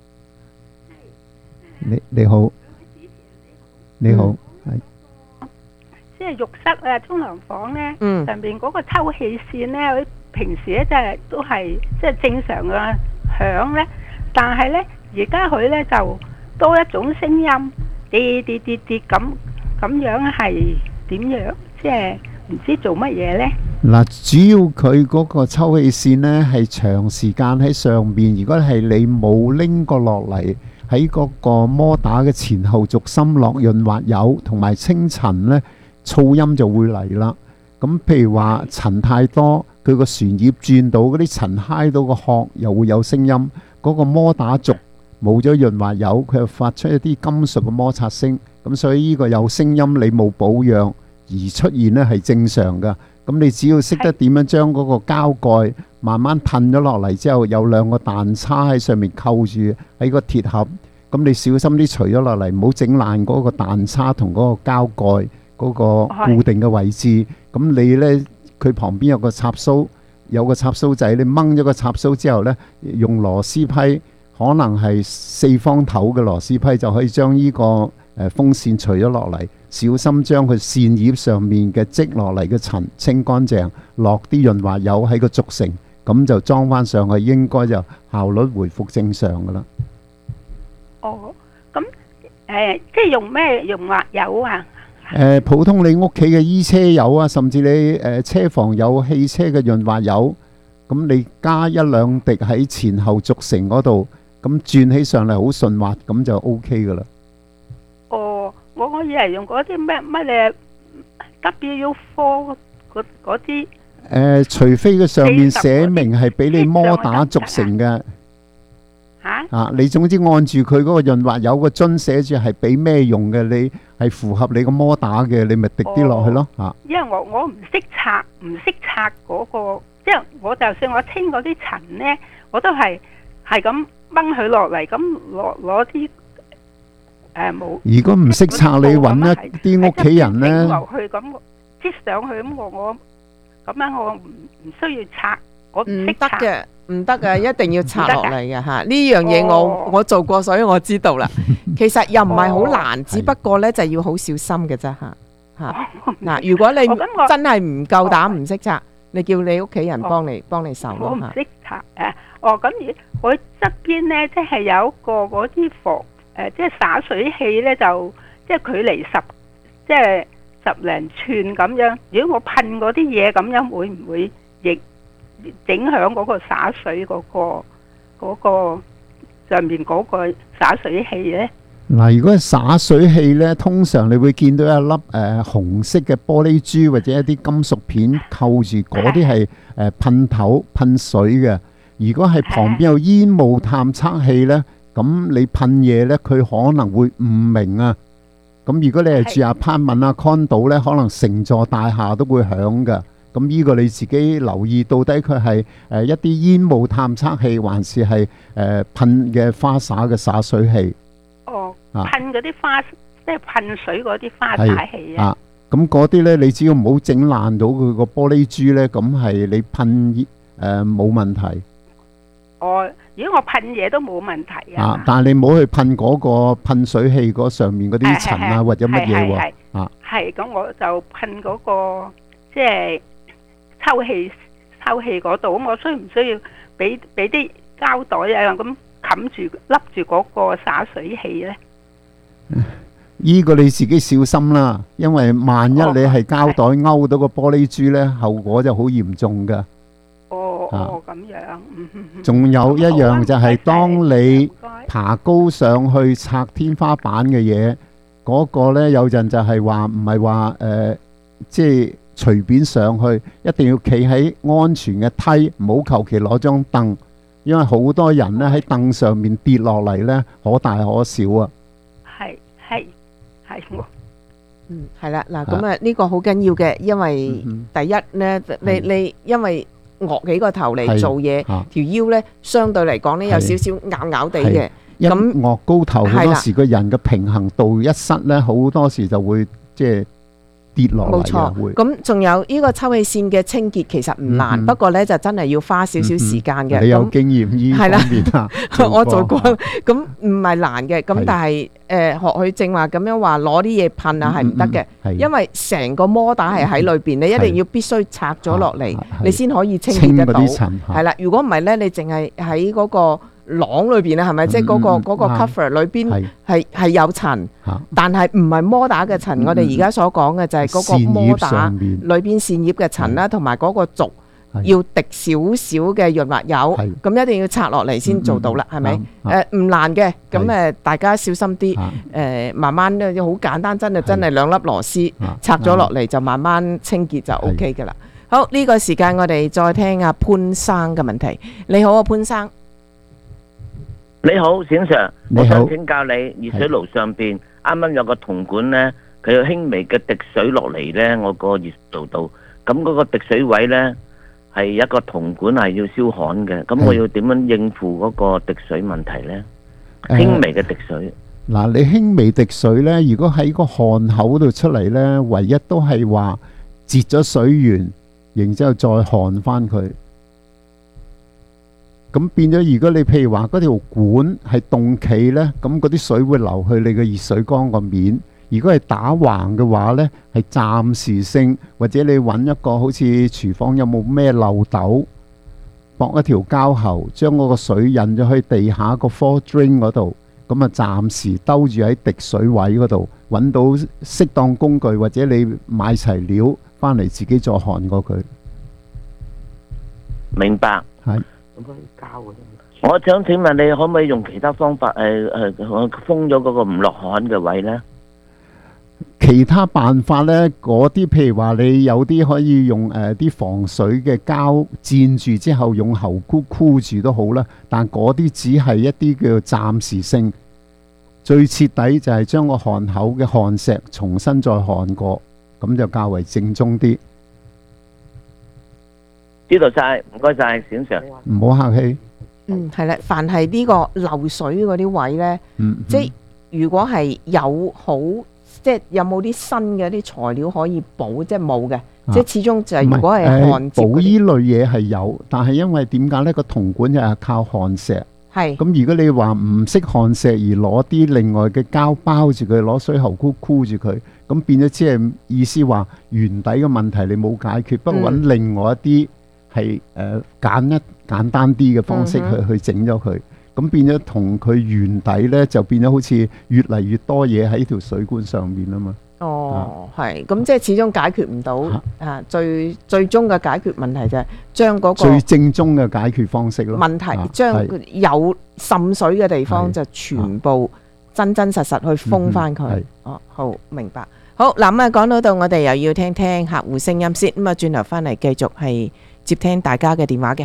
你好，你好。 即係浴室啊、沖涼房咧，上邊嗰個抽氣扇咧，佢平時咧即係都係即係正常嘅響咧，但係咧而家佢咧就多一種聲音，啲咁樣係點樣？即係唔知做乜嘢咧？ 嗱，主要佢嗰個抽氣扇咧係長時間喺上邊，如果係你冇拎過落嚟，喺嗰個摩打嘅前後軸心落潤滑油同埋清塵咧，噪音就會嚟啦。咁譬如話塵太多，佢個旋葉轉到嗰啲塵揩到個殼，又會有聲音。嗰個摩打軸冇咗潤滑油，佢又發出一啲金屬嘅摩擦聲。咁所以呢個有聲音，你冇保養而出現呢係正常㗎。咁你只要識得點樣將嗰個膠蓋慢慢褪咗落嚟之後，有兩個彈叉喺上面扣住喺個鐵盒。咁你小心啲除咗落嚟，唔好整爛嗰個彈叉同嗰個膠蓋嗰個固定嘅位置。咁你呢，佢旁邊有個插蘇，有個插蘇仔，你掹咗個插蘇之後呢，用螺絲批，可能係4方頭嘅螺絲批，就可以將呢個風扇除咗落嚟。小心將佢扇葉上面嘅積落嚟嘅塵清乾淨，落啲潤滑油喺個軸承，咁就裝翻上去，應該就效率回復正常噶啦。 哦，咁即係用咩潤滑油啊？ 普通你屋企嘅衣車油啊，甚至你車房有汽車嘅潤滑油，咁你加1-2滴喺前後軸承嗰度，咁轉起上嚟好順滑，咁就 OK 噶啦。 哦，我以為用嗰啲乜嘢 W4 嗰啲。 除非佢上面寫明係俾你摩打軸承嘅。你總之按住佢嗰個潤滑油個樽寫住係俾咩用嘅，你係符合你個摩打嘅，你咪滴啲落去咯。 因為我唔識拆嗰個，即係我就算我清嗰啲塵咧，我都係咁掹佢落嚟，咁攞啲冇。 如果唔識拆，你揾一啲屋企人咧， 落去咁擠上去，咁我咁樣我唔需要拆，我唔識拆嘅。 唔得嘅，一定要拆落嚟嘅嚇。呢樣嘢我做過，所以我知道啦。其實又唔係好難，只不過咧就要好小心嘅啫嚇。嗱，如果你真係唔夠膽唔識拆，你叫你屋企人幫你手咯嚇。 我唔識拆咁我側邊咧即係有一個嗰啲即係灑水器咧，就即係距離10零寸咁樣。如果我噴嗰啲嘢咁樣，會唔會亦影響嗰個灑水嗰個上面嗰個灑水器咧？ 嗱，如果係灑水器咧，通常你會見到一粒紅色嘅玻璃珠或者一啲金屬片扣住，嗰啲係噴頭噴水嘅。如果係旁邊有煙霧探測器咧，咁你噴嘢咧，佢可能會唔明啊。咁如果你係住apartment啊 condo 咧，可能成座大廈都會響㗎。咁呢個你自己留意，到底佢係一啲煙霧探測器，還是係噴嘅花灑嘅灑水器？ 噴嗰啲花即係噴水嗰啲花灑器啊。 咁嗰啲呢，你只要唔好整爛到佢個玻璃珠呢，咁係你噴冇問題。 如果我噴嘢都冇問題啊。 但係你唔好去噴嗰個噴水器嗰上面嗰啲塵啊，或者乜嘢喎。 係咁，我就噴嗰個即係抽氣嗰度。咁我需唔需要俾啲膠袋啊咁冚住笠住嗰個灑水器呢？ 呢個你自己小心啦，因為萬一你係膠袋勾到個玻璃珠呢，後果就好嚴重噶。 咁樣。 仲有一樣就係當你爬高上去拆天花板嘅嘢，嗰個呢有陣就係話唔係話即係隨便上去，一定要企喺安全嘅梯，唔好求其攞張凳，因為好多人呢喺凳上面跌落嚟呢，可大可小啊。 係我。 係啦，嗱，咁啊呢個好緊要嘅，因為第一呢，你因為昂起個頭嚟做嘢，條腰呢相對嚟講呢有少少拗拗地嘅，咁昂高頭好多時個人嘅平衡度一失呢，好多時就會即係跌落嚟。冇錯， 咁仲有呢個抽氣扇嘅清潔其實唔難，不過呢就真係要花少少時間嘅。 你有經驗呢方面啊？ 我做過，咁唔係難嘅，咁但係學佢正話咁樣話攞啲嘢噴啊係唔得嘅，因為成個摩打係喺裏邊，你一定要必須拆咗落嚟，你先可以清潔得到。係啦，如果唔係呢，你淨係喺嗰個廊裏邊咧，係咪？即係嗰個 cover 裏邊係有塵，但係唔係摩打嘅塵。我哋而家所講嘅就係嗰個摩打裏邊扇葉嘅塵啦，同埋嗰個軸要滴少少嘅潤滑油，咁一定要拆落嚟先做到啦，係咪？唔難嘅，咁大家小心啲，慢慢咧好簡單，真係兩粒螺絲拆咗落嚟就慢慢清潔就 OK 㗎啦。好，呢個時間我哋再聽阿潘生嘅問題。你好啊，潘生。 你好，冼 Sir， 我想請教你，熱水爐上邊啱啱有個銅管呢，佢有輕微嘅滴水落嚟呢，我個熱爐度，咁嗰個滴水位呢，係一個銅管係要燒焊嘅，咁我要點樣應付嗰個滴水問題呢？輕微嘅滴水。 嗱，你輕微滴水呢，如果喺個焊口度出嚟呢，唯一都係話截咗水源，然之後再焊翻佢。咁變咗，如果你譬如話嗰條管係凍企呢，咁嗰啲水會流去你個熱水缸個面。如果係打橫嘅話呢，係暫時性，或者你揾一個好似廚房有冇咩漏斗，駁一條膠喉，將嗰個水引咗去地下個 floor drain 嗰度，咁啊暫時兜住喺滴水位嗰度，揾到適當工具，或者你買齊料翻嚟自己再焊過佢。 明白。 係。 我想請問你可唔可以用其他方法封咗嗰個唔落焊嘅位呢？ 其他辦法呢，嗰啲譬如話你有啲可以用啲防水嘅膠墊住之後用喉箍箍住都好啦，但嗰啲只係一啲叫做暫時性，最徹底就係將個焊口嘅焊石重新再焊過，咁就較為正宗啲。 知道晒，唔該晒，冼 Sir。 唔好客氣。 係啦，凡係呢個漏水嗰啲位呢，即係如果係有好，即係有冇啲新嘅啲材料可以補，即係冇嘅，即係始終就係如果係焊接補依類嘢係有，但係因為點解呢？個銅管就係靠焊石。 係。 咁如果你話唔識焊石而攞啲另外嘅膠包住佢，攞水喉箍箍住佢，咁變咗即係意思話原底嘅問題你冇解決，不過揾另外一啲。係簡單啲嘅方式去整咗佢，咁變咗同佢原底呢，就變咗好似越嚟越多嘢喺條水管上面啊嘛。 哦，係，咁即係始終解決唔到最終嘅解決問題就係將嗰個最正宗嘅解決方式咯。 問題將有滲水嘅地方就全部真真實實去封翻佢。哦，好明白。好嗱，咁啊講到我哋又要聽聽客戶聲音先，咁啊轉頭翻嚟繼續係接聽大家嘅電話嘅。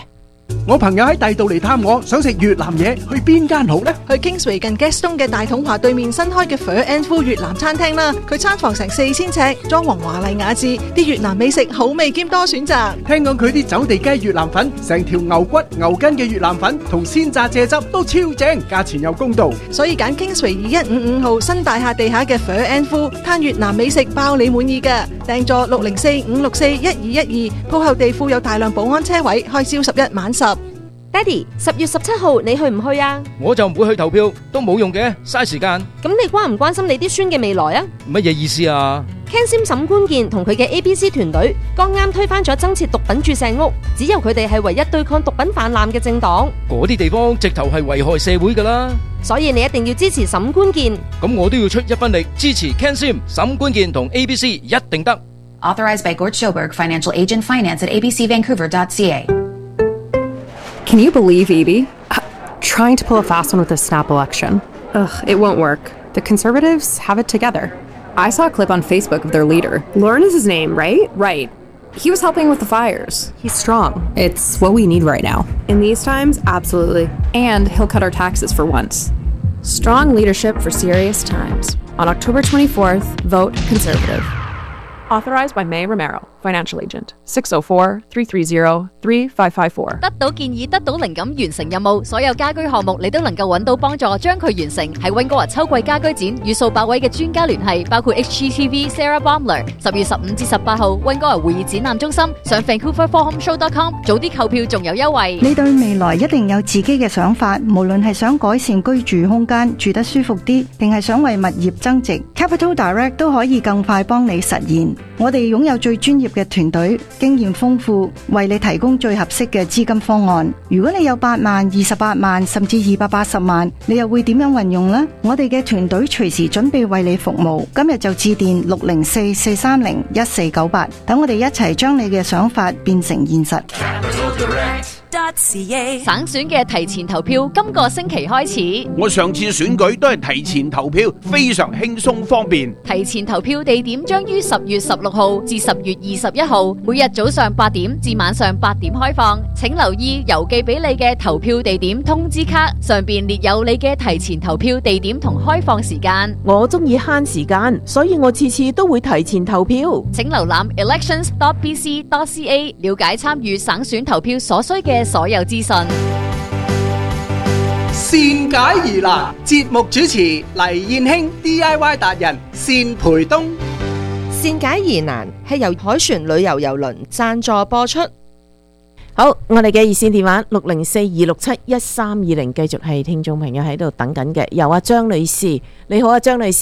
我朋友喺第度嚟探我，想食越南嘢，去邊間好呢？ 去 Kingsway 近 Gaston 嘅大統華對面新開嘅 Pho and Phu 越南餐廳啦。佢餐房成4000尺，裝潢華麗雅致，啲越南美食好味兼多選擇。 聽講佢啲走地雞越南粉，成條牛骨牛筋嘅越南粉同鮮榨蔗汁都超正，價錢又公道。 所以揀 Kingsway 2155號新大廈地下嘅 Pho and Phu，嘆越南美食包你滿意㗎。訂座604-564-1212，鋪後地庫有大量保安車位，開朝11晚10。 爹哋，10月17號你去唔去啊？ 我就唔會去投票，都冇用嘅，嘥時間。 咁你關唔關心你啲孫嘅未來啊？ 乜嘢意思啊 ？Ken Sim 沈官健同佢嘅 ABC 團隊剛啱推翻咗增設毒品注射屋，只有佢哋係唯一對抗毒品泛濫嘅政黨。 嗰啲地方直頭係危害社會㗎啦。 所以你一定要支持沈官健。 咁我都要出一分力支持 Ken Sim、沈官健同 ABC， 一定得。 Authorized by Gort Schoberg, Financial Agent, Finance at abcvancouver.ca. Can you believe Evie? Trying to pull a fast one with this snap election. Ugh, it won't work. The Conservatives have it together. I saw a clip on Facebook of their leader. Lauren is his name, right? Right. He was helping with the fires. He's strong. It's what we need right now. In these times, absolutely. And he'll cut our taxes for once. Strong leadership for serious times. On October 24th, vote Conservative. Authorized by May Romero, Financial Agent, 604-330-3554. 得到建議，得到靈感，完成任務，所有家居項目你都能夠揾到幫助，將佢完成。喺溫哥華秋季家居展，與數百位嘅專家聯繫，包括 HGTV Sarah Baumler。10月15至18號，溫哥華會議展覽中心，上 VancouverForHomeShow.com 早啲購票仲有優惠。 你對未來一定有自己嘅想法，無論係想改善居住空間，住得舒服啲，定係想為物業增值 ，Capital Direct 都可以更快幫你實現。我哋擁有最專業嘅團隊，經驗豐富，為你提供最合適嘅資金方案。如果你有8萬、28萬甚至280萬，你又會點樣運用呢？我哋嘅團隊隨時準備為你服務。今日就致電604-430-1498，等我哋一齊將你嘅想法變成現實。 省選嘅提前投票今個星期開始。 我上次選舉都係提前投票，非常輕鬆方便。 提前投票地點將於10月16號至10月21號，每日早上8點至晚上8點開放。請留意郵寄俾你嘅投票地點通知卡，上邊列有你嘅提前投票地點同開放時間。 我中意慳時間，所以我次次都會提前投票。 請瀏覽 elections.bc.ca 了解參與省選投票所需嘅所有資訊。 善解疑難，節目主持黎燕卿 DIY 達人善培東。 善解疑難係由海船旅遊郵輪贊助播出。 好，我哋嘅熱線電話604-267-1320，繼續係聽眾朋友喺度等緊嘅，有阿張女士。你好啊，張女士。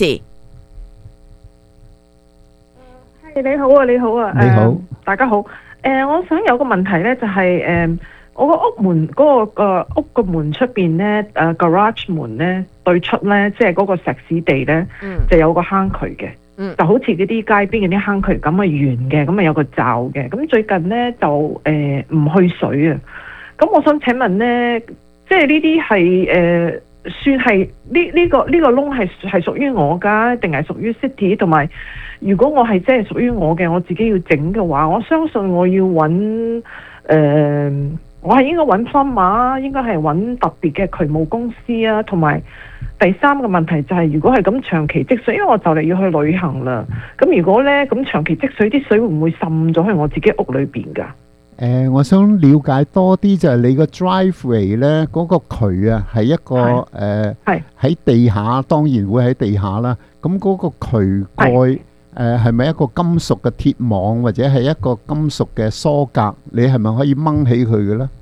係，你好啊，你好啊， 你好， 大家好。我想有個問題咧，就係我個屋門嗰個屋個門出邊咧，garage 門咧對出咧，即係嗰個石屎地咧，就有個坑渠嘅，就好似嗰啲街邊嗰啲坑渠咁啊，圓嘅，咁啊有個罩嘅。咁最近咧就唔去水啊。咁我想請問咧，即係呢啲係算係呢個窿係屬於我㗎，定係屬於 city？同埋如果我係即係屬於我嘅，我自己要整嘅話，我相信我要揾我係應該揾 plumber， 應該係揾特別嘅渠務公司啊。同埋第三個問題就係，如果係咁長期積水，因為我就嚟要去旅行啦。咁如果呢咁長期積水，啲水會唔會滲咗去我自己屋裏邊㗎？ 我想了解多啲就係你個 driveway 呢嗰個渠啊，係一個喺地下，當然會喺地下啦。咁嗰個渠蓋係咪一個金屬嘅鐵網，或者係一個金屬嘅疏隔？你係咪可以掹起佢嘅呢？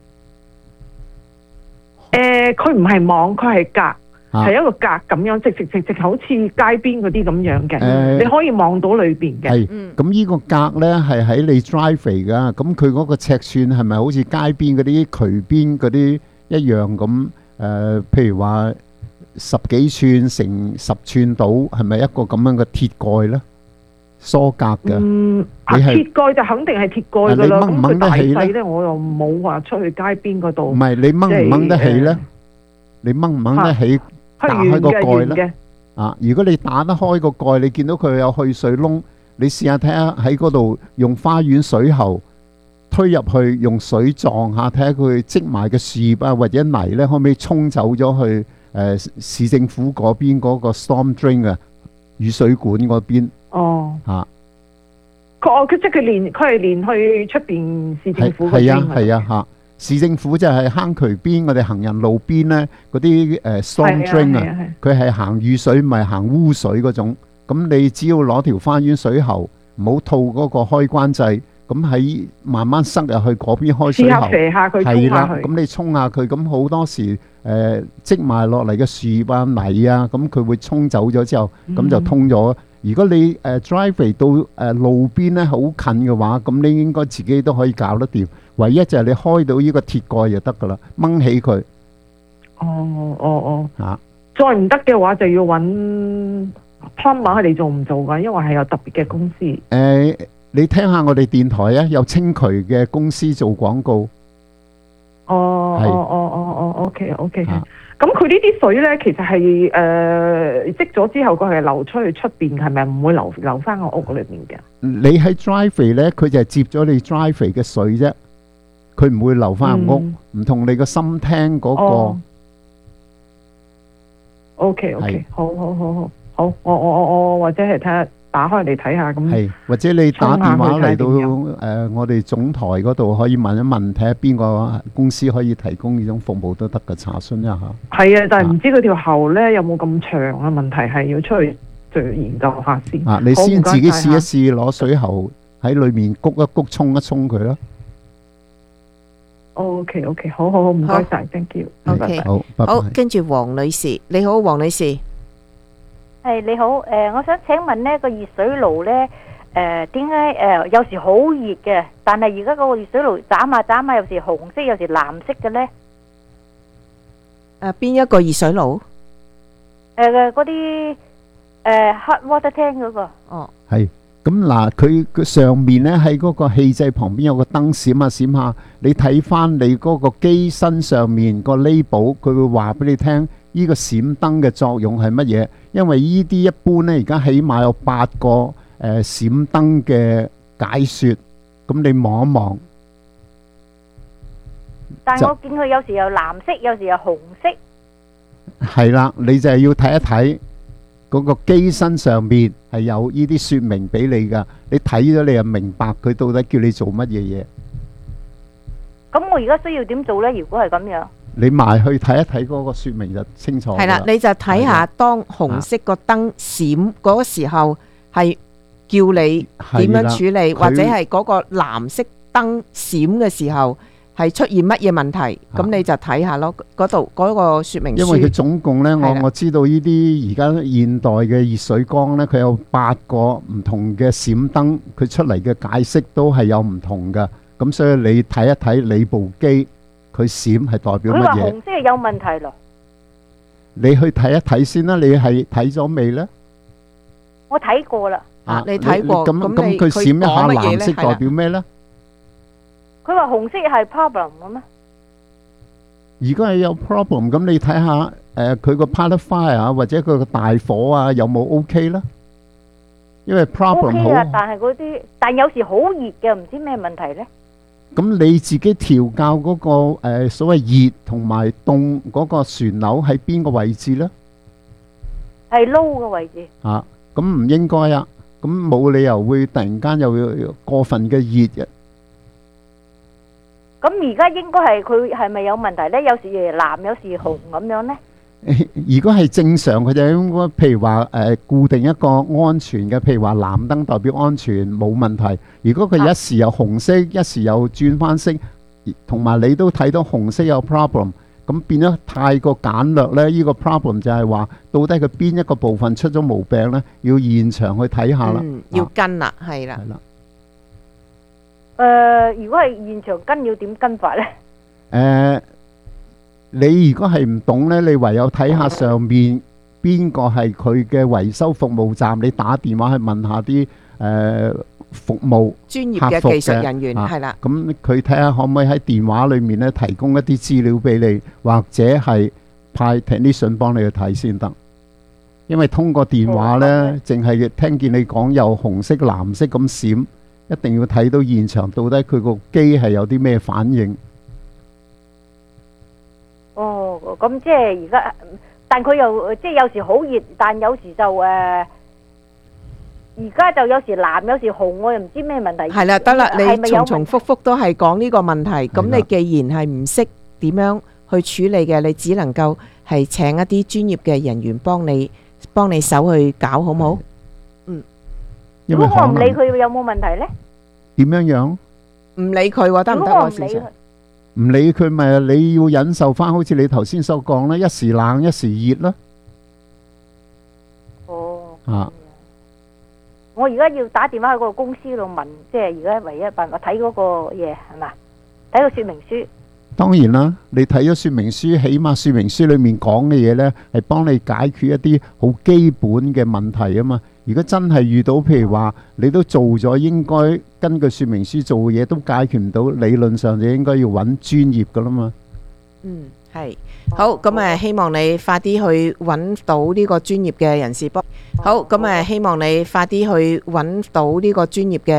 佢唔係網，佢係隔，係一個隔咁樣，直好似街邊嗰啲咁樣嘅。你可以望到裏邊嘅。係，咁呢個隔呢係喺你 driveway 噶，咁佢嗰個尺寸係咪好似街邊嗰啲渠邊嗰啲一樣咁？譬如話10幾寸乘10寸到，係咪一個咁樣嘅鐵蓋呢？疏隔嘅。鐵蓋就肯定係鐵蓋噶啦。咁佢大細呢，我又冇話出去街邊嗰度。唔係，你掹唔掹得起呢？你掹唔掹得起打開個蓋呢？如果你打得開個蓋，你見到佢有去水窿，你試下睇下喺嗰度用花園水喉推入去，用水撞下，睇下佢積埋嘅樹葉啊或者泥咧，可唔可以沖走咗去市政府嗰邊嗰個 storm drain 啊雨水管嗰邊。 佢即係佢係連去出邊市政府嗰邊。 係啊嚇，市政府就係坑渠邊，我哋行人路邊咧嗰啲storm drain 啊，佢係行雨水，唔係行污水嗰種。咁你只要攞條花園水喉，唔好套嗰個開關掣，咁喺慢慢塞入去嗰邊開水喉， 射下佢， 係啦。咁你沖下佢，咁好多時積埋落嚟嘅樹葉啊泥啊，咁佢會沖走咗之後，咁就通咗。如果你driveway 到路邊咧好近嘅話，咁你應該自己都可以搞得掂。唯一就係你開到呢個鐵蓋就得噶啦，掹起佢。 再唔得嘅話就要揾 plumber 你做唔做噶？因為係有特別嘅公司。 你聽下我哋電台啊，有清渠嘅公司做廣告。 OK。咁佢呢啲水咧，其實係積咗之後，佢係流出去出邊，係咪唔會流翻個屋裏面嘅？ 你喺 driveway 咧，佢就係接咗你 driveway 嘅水啫，佢唔會流翻入屋，唔同你個心聽嗰個。 OK，好，我或者係睇下打開嚟睇下咁。 係，或者你打電話嚟到我哋總台嗰度，可以問一問，睇下邊個公司可以提供呢種服務都得嘅，查詢一下。 係啊，但係唔知嗰條喉咧有冇咁長啊？問題係要出去再研究下先。 你先自己試一試攞水喉喺裏面谷一谷，沖一沖佢啦。 OK，好，唔該晒 ，thank you。 OK， 好，拜拜。 好，跟住黃女士，你好，黃女士。 係你好，我想請問呢個熱水爐呢，點解有時好熱嘅，但係而家嗰個熱水爐斬下，有時紅色，有時藍色嘅呢？ 邊一個熱水爐？ 嗰啲hot water tank 嗰個。 係。咁嗱，佢上面咧喺嗰個氣掣旁邊有個燈閃下閃下，你睇翻你嗰個機身上面個 label，佢會話俾你聽呢個閃燈嘅作用係乜嘢。因為呢啲一般咧而家起碼有8個閃燈嘅解說，咁你望一望。 但係我見佢有時又藍色，有時又紅色。 係啦，你就係要睇一睇。嗰個機身上面係有呢啲說明俾你噶，你睇咗你就明白佢到底叫你做乜嘢嘢。 咁我而家需要點做呢？如果係咁樣， 你埋去睇一睇嗰個說明就清楚。 係啦，你就睇下當紅色個燈閃嗰個時候，係叫你點樣處理，或者係嗰個藍色燈閃嘅時候。係出現乜嘢問題？咁你就睇下咯，嗰度嗰個說明書。因為佢總共呢，我知道呢啲而家現代嘅熱水缸呢，佢有8個唔同嘅閃燈，佢出嚟嘅解釋都係有唔同嘅。咁所以你睇一睇你部機，佢閃係代表乜嘢？佢話紅色係有問題咯。 你去睇一睇先啦，你係睇咗未呢？ 我睇過啦。 你睇過咁佢閃一下藍色代表咩呢？ 佢話紅色係 problem 嘅咩？ 如果係有 problem， 咁你睇下佢個 pilot fire 啊，或者佢個大火啊，有冇 OK 啦？因為 problem 好。 OK 但係但有時好熱嘅，唔知咩問題咧？ 咁你自己調校嗰個所謂熱同埋凍嗰個旋鈕喺邊個位置咧？ 係 low 嘅位置。 咁唔應該啊！咁冇理由會突然間又過分嘅熱嘅。 咁而家應該係佢係咪有問題呢？有時藍，有時紅咁樣呢？ 如果係正常，佢就應該譬如話固定一個安全嘅，譬如話藍燈代表安全冇問題。如果佢一時有紅色，一時又轉翻色，同埋你都睇到紅色有 problem， 咁變咗太過簡略呢。呢個 problem 就係話到底佢邊一個部分出咗毛病呢？要現場去睇下啦。 要跟啦，係啦。 如果係現場跟要點跟法呢？ 你如果係唔懂呢，你唯有睇下上面邊個係佢嘅維修服務站，你打電話去問下啲服務專業嘅技術人員係啦。 咁佢睇下可唔可以喺電話裏面呢提供一啲資料俾你，或者係派 technician 幫你去睇先得。因為通過電話呢，淨係聽見你講有紅色、藍色咁閃。 一定要睇到現場到底佢個機係有啲咩反應。 哦，咁即係而家，但佢又即係有時好熱，但有時就而家就有時藍有時紅，我又唔知咩問題。 係啦，得啦， 係咪有你重重複複都係講呢個問題，咁你既然係唔識點樣去處理嘅，你只能夠係請一啲專業嘅人員幫你手去搞，好冇？嗯。 如果我唔理佢，有冇問題呢？ 點樣樣？ 唔理佢喎，得唔得喎？先生？ 唔理佢咪你要忍受翻，好似你頭先所講啦，一時冷一時熱啦。 哦。 啊。 我而家要打電話去嗰個公司度問，即係而家唯一辦法睇嗰個嘢係嘛？睇個說明書。 當然啦，你睇咗說明書，起碼說明書裏面講嘅嘢呢，係幫你解決一啲好基本嘅問題啊嘛。如果真係遇到譬如話你都做咗應該根據說明書做嘅嘢都解決唔到，理論上就應該要揾專業噶啦嘛。 嗯，係好，咁希望你快啲去揾到呢個專業嘅人士幫。好，咁希望你快啲去揾到呢個專業嘅